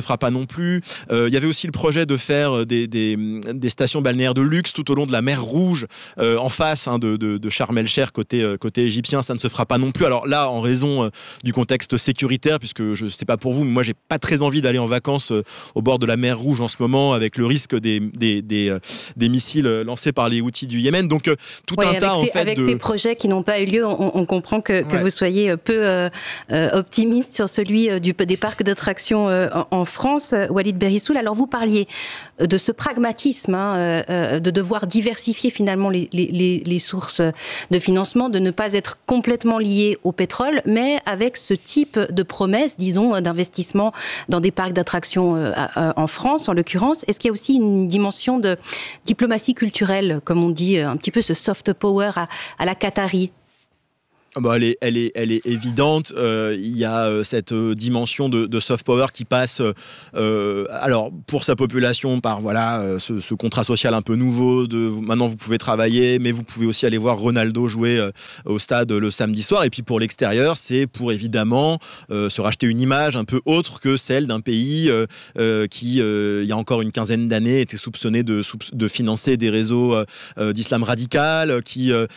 fera pas non plus. Euh, il y avait aussi le projet de faire des, des, des stations balnéaires de luxe tout au long de la mer Rouge, euh, en face hein, de, de, de Sharm el-Sheikh côté, euh, côté égyptien. Ça ne se fera pas non plus. Alors là, en raison euh, du contexte sécuritaire, puisque je sais pas pour vous, mais moi j'ai pas très envie d'aller en vacances euh, au bord de la mer Rouge en ce moment, avec le risque des, des, des, euh, des missiles lancés par les Houthis du Yémen. Donc euh, tout ouais, un avec tas ces, en fait avec de... ces projets qui n'ont pas eu lieu, on, on comprend que, que ouais. vous soyez peu euh, euh, optimiste sur celui euh, du, des parcs d'attractions euh, en, en France. Walid Berissoul, alors vous parliez de ce pragmatisme, hein, euh, de devoir diversifier finalement les, les, les sources de financement, de ne pas être complètement lié au pétrole, mais avec ce type de promesses, disons, d'investissement dans des parcs d'attractions euh, en France, en l'occurrence. Est-ce qu'il y a aussi une dimension de diplomatie culturelle, comme on dit, un petit peu ce soft power à, à la Qatari? Bah, elle, est, elle, est, elle est évidente. Euh, il y a euh, cette euh, dimension de, de soft power qui passe, euh, alors pour sa population, par voilà euh, ce, ce contrat social un peu nouveau. De maintenant, vous pouvez travailler, mais vous pouvez aussi aller voir Ronaldo jouer euh, au stade le samedi soir. Et puis pour l'extérieur, c'est pour évidemment euh, se racheter une image un peu autre que celle d'un pays euh, euh, qui, euh, il y a encore une quinzaine d'années, était soupçonné de, de financer des réseaux euh, d'islam radical, qui, euh,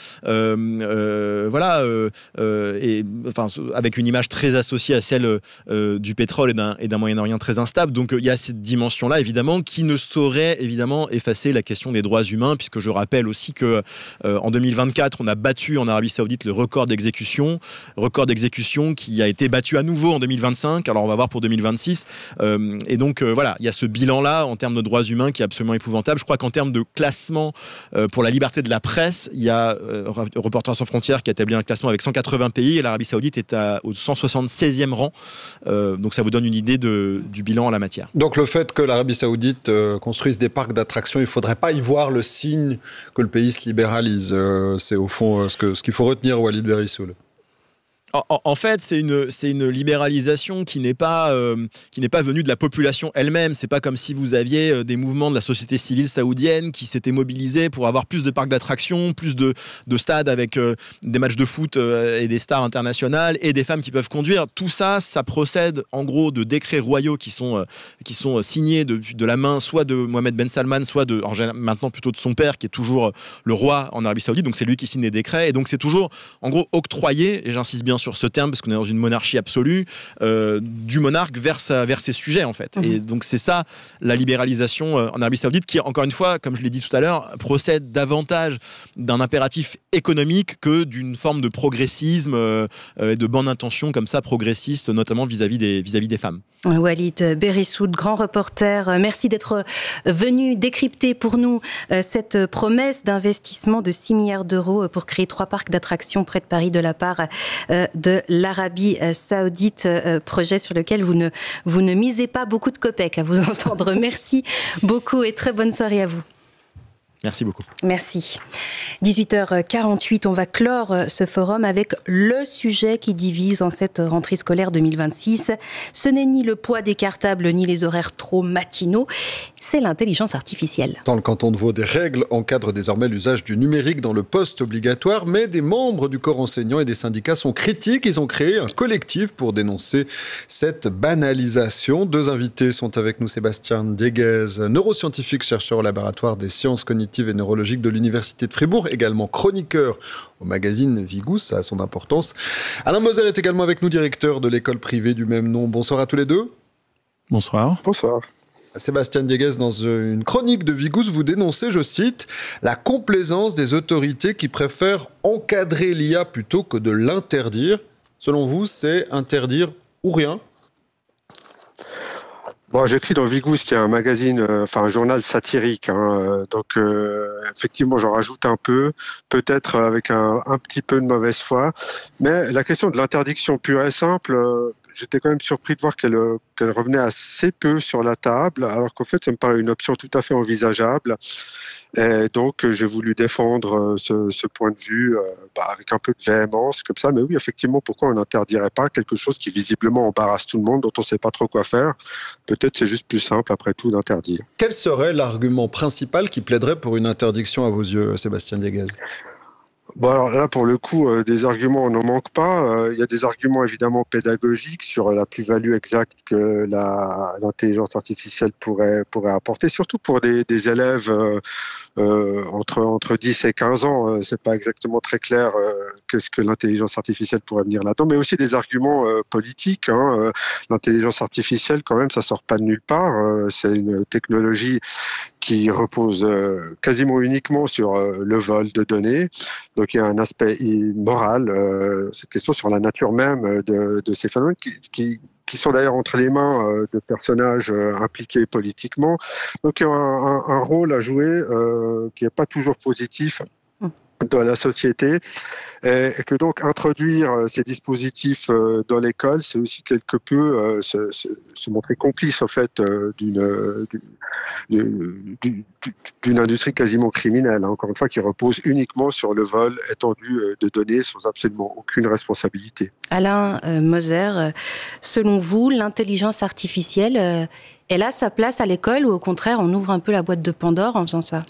euh, voilà. Euh, Euh, et, enfin, avec une image très associée à celle euh, du pétrole et d'un, et d'un Moyen-Orient très instable. Donc il y a cette dimension-là, évidemment, qui ne saurait évidemment effacer la question des droits humains, puisque je rappelle aussi que euh, en deux mille vingt-quatre, on a battu en Arabie Saoudite le record d'exécution, record d'exécution qui a été battu à nouveau en deux mille vingt-cinq. Alors on va voir pour deux mille vingt-six. Euh, et donc euh, voilà, il y a ce bilan-là en termes de droits humains qui est absolument épouvantable. Je crois qu'en termes de classement euh, pour la liberté de la presse, il y a euh, Reporters sans frontières qui a établi un classement avec cent quatre-vingts pays et l'Arabie Saoudite est à, au cent soixante-seizième rang. Euh, donc ça vous donne une idée de, du bilan en la matière. Donc le fait que l'Arabie Saoudite euh, construise des parcs d'attractions, il ne faudrait pas y voir le signe que le pays se libéralise. Euh, c'est au fond euh, ce, que, ce qu'il faut retenir, Walid Berissoul. En, en fait, c'est une, c'est une libéralisation qui n'est pas, euh, qui n'est pas venue de la population elle-même. C'est pas comme si vous aviez euh, des mouvements de la société civile saoudienne qui s'étaient mobilisés pour avoir plus de parcs d'attractions, plus de, de stades avec euh, des matchs de foot euh, et des stars internationales et des femmes qui peuvent conduire. Tout ça, ça procède en gros de décrets royaux qui sont, euh, qui sont signés de, de la main soit de Mohamed Ben Salman, soit de, en, maintenant plutôt de son père qui est toujours le roi en Arabie Saoudite. Donc c'est lui qui signe les décrets et donc c'est toujours en gros octroyé, et j'insiste bien sur ce terme parce qu'on est dans une monarchie absolue, euh, du monarque vers, sa, vers ses sujets en fait. Mmh. Et donc c'est ça la libéralisation euh, en Arabie Saoudite qui, encore une fois, comme je l'ai dit tout à l'heure, procède davantage d'un impératif économique que d'une forme de progressisme euh, et de bonne intention comme ça progressiste, notamment vis-à-vis des, vis-à-vis des femmes. Walid Berissoul, grand reporter, merci d'être venu décrypter pour nous cette promesse d'investissement de six milliards d'euros pour créer trois parcs d'attractions près de Paris de la part de l'Arabie Saoudite, projet sur lequel vous ne, vous ne misez pas beaucoup de copecs à vous entendre. Merci beaucoup et très bonne soirée à vous. Merci beaucoup. Merci. dix-huit heures quarante-huit, on va clore ce forum avec le sujet qui divise en cette rentrée scolaire deux mille vingt-six. Ce n'est ni le poids des cartables, ni les horaires trop matinaux, c'est l'intelligence artificielle. Dans le canton de Vaud, des règles encadrent désormais l'usage du numérique dans le poste obligatoire, mais des membres du corps enseignant et des syndicats sont critiques. Ils ont créé un collectif pour dénoncer cette banalisation. Deux invités sont avec nous, Sébastien Dieguez, neuroscientifique, chercheur au laboratoire des sciences cognitives et neurologique de l'Université de Fribourg, également chroniqueur au magazine Vigous, ça a son importance. Alain Moser est également avec nous, directeur de l'école privée du même nom. Bonsoir à tous les deux. Bonsoir. Bonsoir. Sébastien Dieguez, dans une chronique de Vigous, vous dénoncez, je cite, la complaisance des autorités qui préfèrent encadrer l'I A plutôt que de l'interdire. Selon vous, c'est interdire ou rien ? Bon, j'écris dans Vigous, qui est un magazine, euh, enfin un journal satirique, hein, euh, donc euh, effectivement j'en rajoute un peu, peut-être avec un, un petit peu de mauvaise foi, mais la question de l'interdiction pure et simple, euh, j'étais quand même surpris de voir qu'elle, qu'elle revenait assez peu sur la table, alors qu'en fait ça me paraît une option tout à fait envisageable. Et donc, j'ai voulu défendre ce, ce point de vue euh, bah, avec un peu de véhémence, comme ça. Mais oui, effectivement, pourquoi on n'interdirait pas quelque chose qui visiblement embarrasse tout le monde, dont on ne sait pas trop quoi faire ? Peut-être c'est juste plus simple, après tout, d'interdire. Quel serait l'argument principal qui plaiderait pour une interdiction à vos yeux, Sébastien Dieguez ? Bon, alors là, pour le coup, euh, des arguments, on n'en manque pas. Euh, il y a des arguments évidemment pédagogiques sur la plus-value exacte que la, l'intelligence artificielle pourrait, pourrait apporter, surtout pour des, des élèves euh, euh, entre, entre dix et quinze ans. Euh, c'est pas exactement très clair euh, qu'est-ce que l'intelligence artificielle pourrait venir là-dedans, mais aussi des arguments euh, politiques. Hein. Euh, l'intelligence artificielle, quand même, ça sort pas de nulle part. Euh, c'est une technologie qui repose euh, quasiment uniquement sur euh, le vol de données. Donc il y a un aspect moral, euh, cette question sur la nature même de, de ces phénomènes qui, qui, qui sont d'ailleurs entre les mains euh, de personnages euh, impliqués politiquement. Donc il y a un, un, un rôle à jouer euh, qui n'est pas toujours positif dans la société, et que donc introduire ces dispositifs dans l'école, c'est aussi quelque peu euh, se, se, se montrer complice au fait euh, d'une, d'une, d'une, d'une industrie quasiment criminelle, hein, encore une fois, qui repose uniquement sur le vol étendu de données sans absolument aucune responsabilité. Alain euh, Moser, selon vous, l'intelligence artificielle, euh, elle a sa place à l'école ou au contraire, on ouvre un peu la boîte de Pandore en faisant ça ?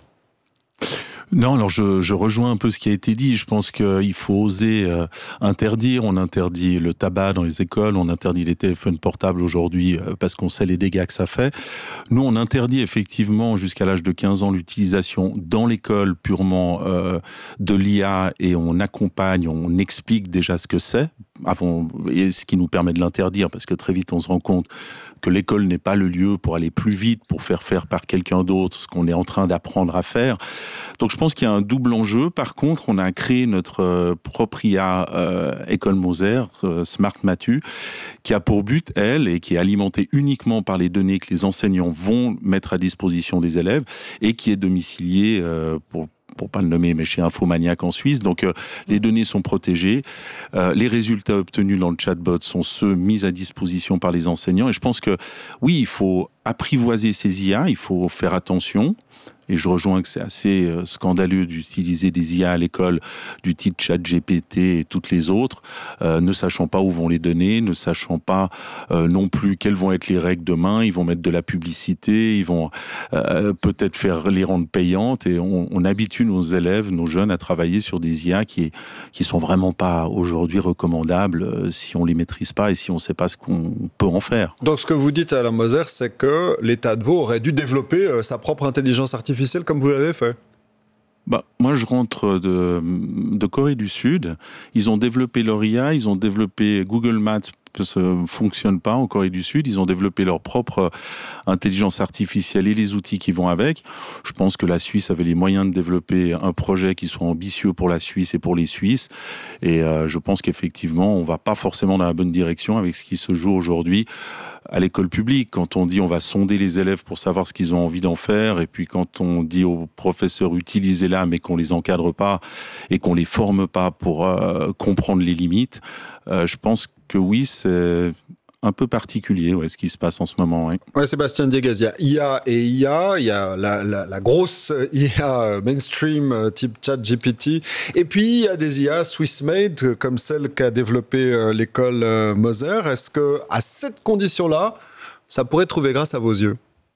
Non, alors je, je rejoins un peu ce qui a été dit. Je pense qu'il faut oser euh, interdire. On interdit le tabac dans les écoles, on interdit les téléphones portables aujourd'hui euh, parce qu'on sait les dégâts que ça fait. Nous, on interdit effectivement jusqu'à l'âge de quinze ans l'utilisation dans l'école purement euh, de l'I A et on accompagne, on explique déjà ce que c'est, avant, et ce qui nous permet de l'interdire parce que très vite on se rend compte que l'école n'est pas le lieu pour aller plus vite, pour faire faire par quelqu'un d'autre ce qu'on est en train d'apprendre à faire. Donc je pense qu'il y a un double enjeu. Par contre, on a créé notre euh, propre I A euh, École Moser, euh, Smart Matu, qui a pour but, elle, et qui est alimentée uniquement par les données que les enseignants vont mettre à disposition des élèves et qui est domiciliée euh, pour pour pas le nommer, mais chez Infomaniac en Suisse. Donc, euh, les données sont protégées. Euh, les résultats obtenus dans le chatbot sont ceux mis à disposition par les enseignants. Et je pense que, oui, il faut apprivoiser ces I A, il faut faire attention. Et je rejoins que c'est assez scandaleux d'utiliser des I A à l'école du type ChatGPT et toutes les autres, euh, ne sachant pas où vont les données, ne sachant pas euh, non plus quelles vont être les règles demain. Ils vont mettre de la publicité, ils vont euh, peut-être faire les rendre payantes. Et on, on habitue nos élèves, nos jeunes à travailler sur des I A qui qui sont vraiment pas aujourd'hui recommandables euh, si on les maîtrise pas et si on sait pas ce qu'on peut en faire. Donc ce que vous dites à la Moser, c'est que l'État de Vaud aurait dû développer euh, sa propre intelligence artificielle comme vous l'avez fait. Bah, moi, je rentre de, de Corée du Sud. Ils ont développé leur I A, ils ont développé Google Maps, ça ne fonctionne pas en Corée du Sud. Ils ont développé leur propre intelligence artificielle et les outils qui vont avec. Je pense que la Suisse avait les moyens de développer un projet qui soit ambitieux pour la Suisse et pour les Suisses. Et euh, je pense qu'effectivement, on ne va pas forcément dans la bonne direction avec ce qui se joue aujourd'hui à l'école publique. Quand on dit on va sonder les élèves pour savoir ce qu'ils ont envie d'en faire, et puis quand on dit aux professeurs utilisez-la mais qu'on les encadre pas et qu'on les forme pas pour euh, comprendre les limites, euh, je pense que oui, c'est un peu particulier, ouais, ce qui se passe en ce moment. Ouais, ouais Sébastien Dieguez, il y a I A et I A, il y a la, la, la grosse I A mainstream type ChatGPT, et puis il y a des I A Swiss-made comme celle qu'a développée l'école Moser. Est-ce que à cette condition-là, ça pourrait trouver grâce à vos yeux?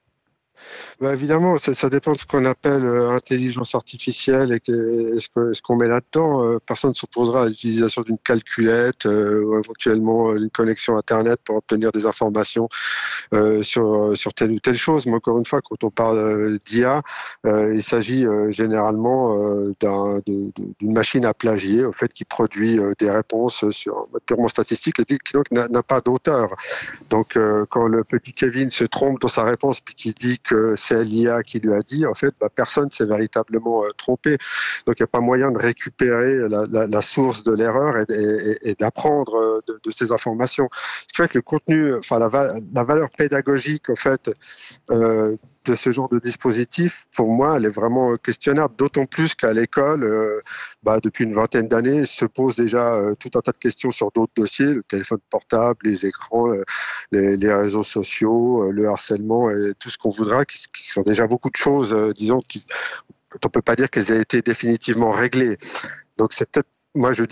Bah évidemment, ça, ça dépend de ce qu'on appelle euh, intelligence artificielle et, que, et ce, que, ce qu'on met là-dedans. Euh, personne ne s'opposera à l'utilisation d'une calculette euh, ou éventuellement d'une connexion Internet pour obtenir des informations euh, sur, sur telle ou telle chose. Mais encore une fois, quand on parle euh, d'I A, euh, il s'agit euh, généralement euh, d'un, de, de, d'une machine à plagier, au fait, qui produit euh, des réponses sur un mode purement statistique et qui donc n'a, n'a pas d'auteur. Donc, euh, quand le petit Kevin se trompe dans sa réponse puis qu'il dit que c'est l'I A qui lui a dit, en fait, bah, personne ne s'est véritablement euh, trompé. Donc, il n'y a pas moyen de récupérer la, la, la source de l'erreur et, et, et d'apprendre de, de ces informations. Ce qui fait que le contenu, enfin, la, la valeur pédagogique, en fait, euh, de ce genre de dispositif, pour moi, elle est vraiment questionnable, d'autant plus qu'à l'école, euh, bah, depuis une vingtaine d'années, se posent déjà euh, tout un tas de questions sur d'autres dossiers, le téléphone portable, les écrans, euh, les, les réseaux sociaux, euh, le harcèlement et tout ce qu'on voudra, qui, qui sont déjà beaucoup de choses, euh, disons, qui, on ne peut pas dire qu'elles aient été définitivement réglées. Donc c'est peut-être, moi je dis,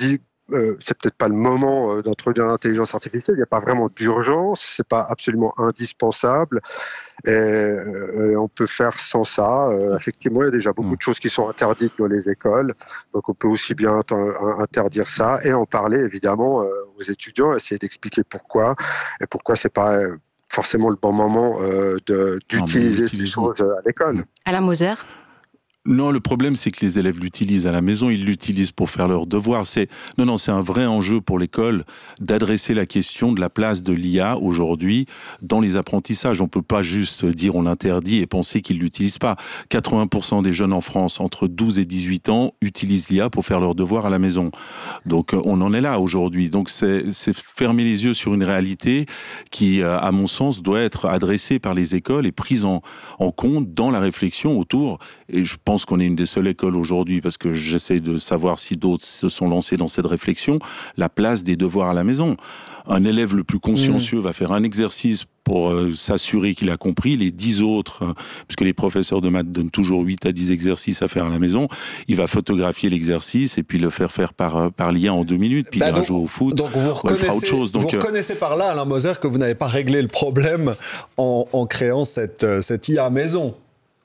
euh, c'est peut-être pas le moment euh, d'introduire l'intelligence artificielle. Il n'y a pas vraiment d'urgence, c'est pas absolument indispensable. Et, euh, on peut faire sans ça. Euh, effectivement, il y a déjà beaucoup de choses qui sont interdites dans les écoles, donc on peut aussi bien interdire ça et en parler évidemment euh, aux étudiants, essayer d'expliquer pourquoi et pourquoi c'est pas forcément le bon moment euh, de, d'utiliser ces choses à l'école. Alain Moser. Non, le problème, c'est que les élèves l'utilisent à la maison, ils l'utilisent pour faire leurs devoirs. C'est, non, non, c'est un vrai enjeu pour l'école d'adresser la question de la place de l'I A aujourd'hui dans les apprentissages. On peut pas juste dire on l'interdit et penser qu'ils l'utilisent pas. quatre-vingts pour cent des jeunes en France entre douze et dix-huit ans utilisent l'I A pour faire leurs devoirs à la maison. Donc, on en est là aujourd'hui. Donc, c'est, c'est fermer les yeux sur une réalité qui, à mon sens, doit être adressée par les écoles et prise en, en compte dans la réflexion autour, et je pense Je pense qu'on est une des seules écoles aujourd'hui, parce que j'essaie de savoir si d'autres se sont lancés dans cette réflexion, la place des devoirs à la maison. Un élève le plus consciencieux mmh. va faire un exercice pour euh, s'assurer qu'il a compris. Les dix autres, euh, puisque les professeurs de maths donnent toujours huit à dix exercices à faire à la maison, il va photographier l'exercice et puis le faire faire par, par l'I A en deux minutes, puis bah il ira jouer au foot. Donc vous reconnaissez, autre chose. Donc, vous reconnaissez par là, Alain Moser, que vous n'avez pas réglé le problème en, en créant cette, cette I A maison.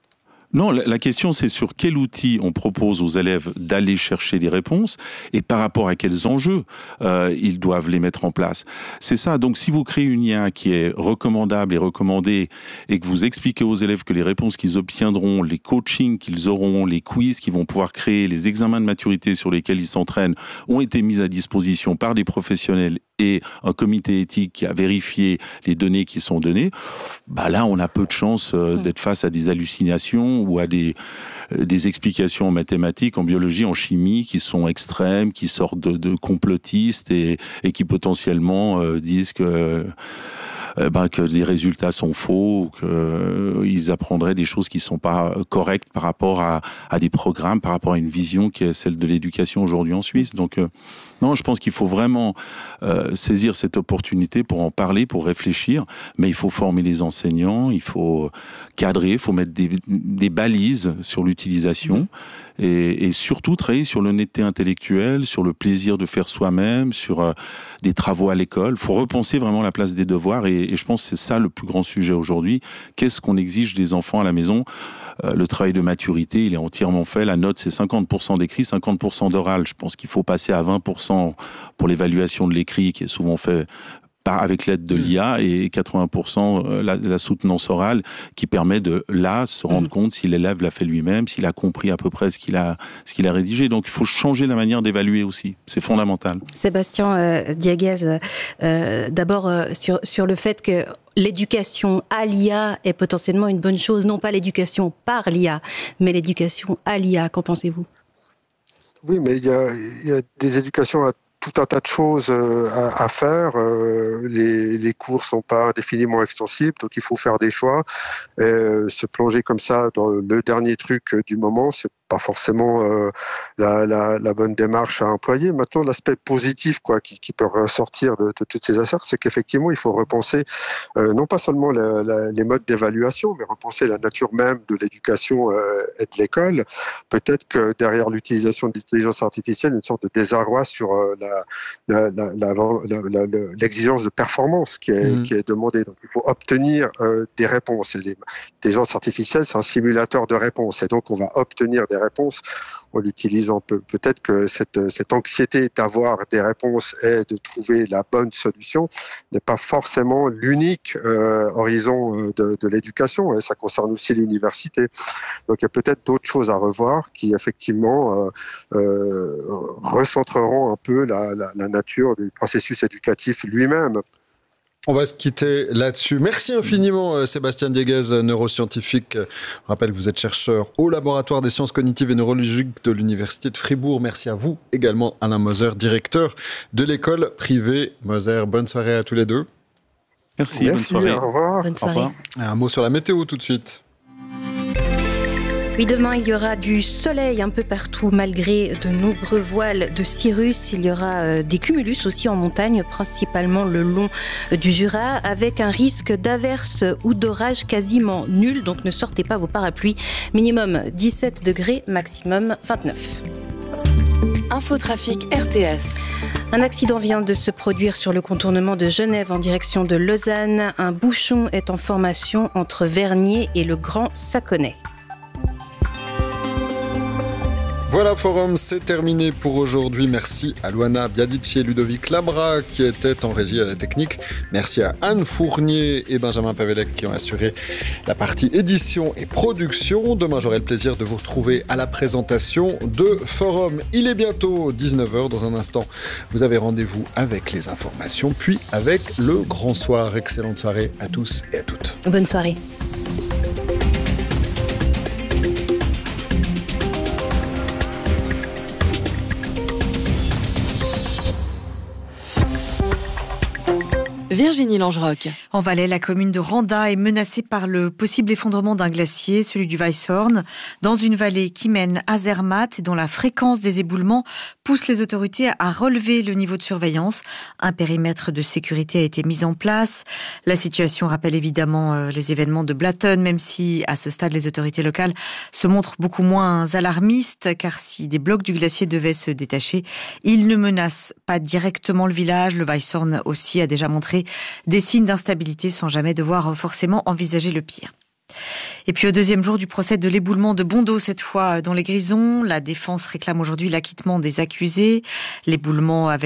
Non, la question, c'est sur quel outil on propose aux élèves d'aller chercher des réponses et par rapport à quels enjeux euh, ils doivent les mettre en place. C'est ça. Donc, si vous créez une I A qui est recommandable et recommandée et que vous expliquez aux élèves que les réponses qu'ils obtiendront, les coachings qu'ils auront, les quiz qu'ils vont pouvoir créer, les examens de maturité sur lesquels ils s'entraînent ont été mis à disposition par des professionnels et un comité éthique qui a vérifié les données qui sont données, bah là, on a peu de chances euh, d'être face à des hallucinations ou à des, euh, des explications en mathématiques, en biologie, en chimie, qui sont extrêmes, qui sortent de, de complotistes et, et qui potentiellement euh, disent que... Euh, Ben, que les résultats sont faux, ou qu'ils euh, apprendraient des choses qui ne sont pas correctes par rapport à, à des programmes, par rapport à une vision qui est celle de l'éducation aujourd'hui en Suisse. Donc, euh, non, je pense qu'il faut vraiment euh, saisir cette opportunité pour en parler, pour réfléchir, mais il faut former les enseignants, il faut cadrer, il faut mettre des, des balises sur l'utilisation. Et, et surtout travailler sur l'honnêteté intellectuelle, sur le plaisir de faire soi-même, sur euh, des travaux à l'école. Il faut repenser vraiment la place des devoirs et, et je pense que c'est ça le plus grand sujet aujourd'hui. Qu'est-ce qu'on exige des enfants à la maison ? euh, Le travail de maturité, il est entièrement fait. La note, c'est cinquante pour cent d'écrit, cinquante pour cent d'oral. Je pense qu'il faut passer à vingt pour cent pour l'évaluation de l'écrit, qui est souvent fait avec l'aide de l'I A, et quatre-vingts pour cent la, la soutenance orale qui permet de, là, se rendre mmh. compte si l'élève l'a fait lui-même, s'il a compris à peu près ce qu'il a, ce qu'il a rédigé. Donc, il faut changer la manière d'évaluer aussi. C'est fondamental. Sébastien euh, Dieguez, euh, d'abord euh, sur, sur le fait que l'éducation à l'I A est potentiellement une bonne chose. Non pas l'éducation par l'I A, mais l'éducation à l'I A. Qu'en pensez-vous ? Oui, mais il y a, il y a des éducations à tout un tas de choses à, à faire. Euh, les, les cours sont pas indéfiniment extensibles, donc il faut faire des choix. Euh, se plonger comme ça dans le dernier truc du moment, c'est pas forcément euh, la, la, la bonne démarche à employer. Maintenant, l'aspect positif, quoi, qui, qui peut ressortir de, de toutes ces affaires, c'est qu'effectivement, il faut repenser euh, non pas seulement la, la, les modes d'évaluation, mais repenser la nature même de l'éducation euh, et de l'école. Peut-être que derrière l'utilisation de l'intelligence artificielle, une sorte de désarroi sur euh, la, la, la, la, la, la, la, l'exigence de performance qui est, mmh. qui est demandée. Donc, il faut obtenir euh, des réponses. Et l'intelligence artificielle, c'est un simulateur de réponses, et donc on va obtenir des réponses en l'utilisant. Pe- peut-être que cette, cette anxiété d'avoir des réponses et de trouver la bonne solution n'est pas forcément l'unique euh, horizon de, de l'éducation, et ça concerne aussi l'université. Donc il y a peut-être d'autres choses à revoir qui effectivement euh, euh, recentreront un peu la, la, la nature du processus éducatif lui-même. On va se quitter là-dessus. Merci infiniment Sébastien Dieguez, neuroscientifique. Je rappelle que vous êtes chercheur au laboratoire des sciences cognitives et neurologiques de l'Université de Fribourg. Merci à vous également Alain Moser, directeur de l'école privée Moser. Bonne soirée à tous les deux. Merci, Merci bonne soirée. Au revoir. Bonne soirée. Au revoir. Un mot sur la météo tout de suite. Oui, demain, il y aura du soleil un peu partout, malgré de nombreux voiles de cirrus. Il y aura des cumulus aussi en montagne, principalement le long du Jura, avec un risque d'averse ou d'orage quasiment nul. Donc ne sortez pas vos parapluies. Minimum dix-sept degrés, maximum vingt-neuf. Infotrafic R T S. Un accident vient de se produire sur le contournement de Genève en direction de Lausanne. Un bouchon est en formation entre Vernier et le Grand Saconnet. Voilà, Forum, c'est terminé pour aujourd'hui. Merci à Luana Biadici et Ludovic Labra qui étaient en régie à la technique. Merci à Anne Fournier et Benjamin Pavelec qui ont assuré la partie édition et production. Demain, j'aurai le plaisir de vous retrouver à la présentation de Forum. Il est bientôt dix-neuf heures. Dans un instant, vous avez rendez-vous avec les informations, puis avec le grand soir. Excellente soirée à tous et à toutes. Bonne soirée. Virginie Langerock. En Valais, la commune de Randa est menacée par le possible effondrement d'un glacier, celui du Weisshorn, dans une vallée qui mène à Zermatt et dont la fréquence des éboulements pousse les autorités à relever le niveau de surveillance. Un périmètre de sécurité a été mis en place. La situation rappelle évidemment les événements de Blatten, même si à ce stade les autorités locales se montrent beaucoup moins alarmistes, car si des blocs du glacier devaient se détacher, ils ne menacent pas directement le village. Le Weisshorn aussi a déjà montré des signes d'instabilité sans jamais devoir forcément envisager le pire. Et puis au deuxième jour du procès de l'éboulement de Bondeau, cette fois dans les Grisons, la défense réclame aujourd'hui l'acquittement des accusés. L'éboulement avait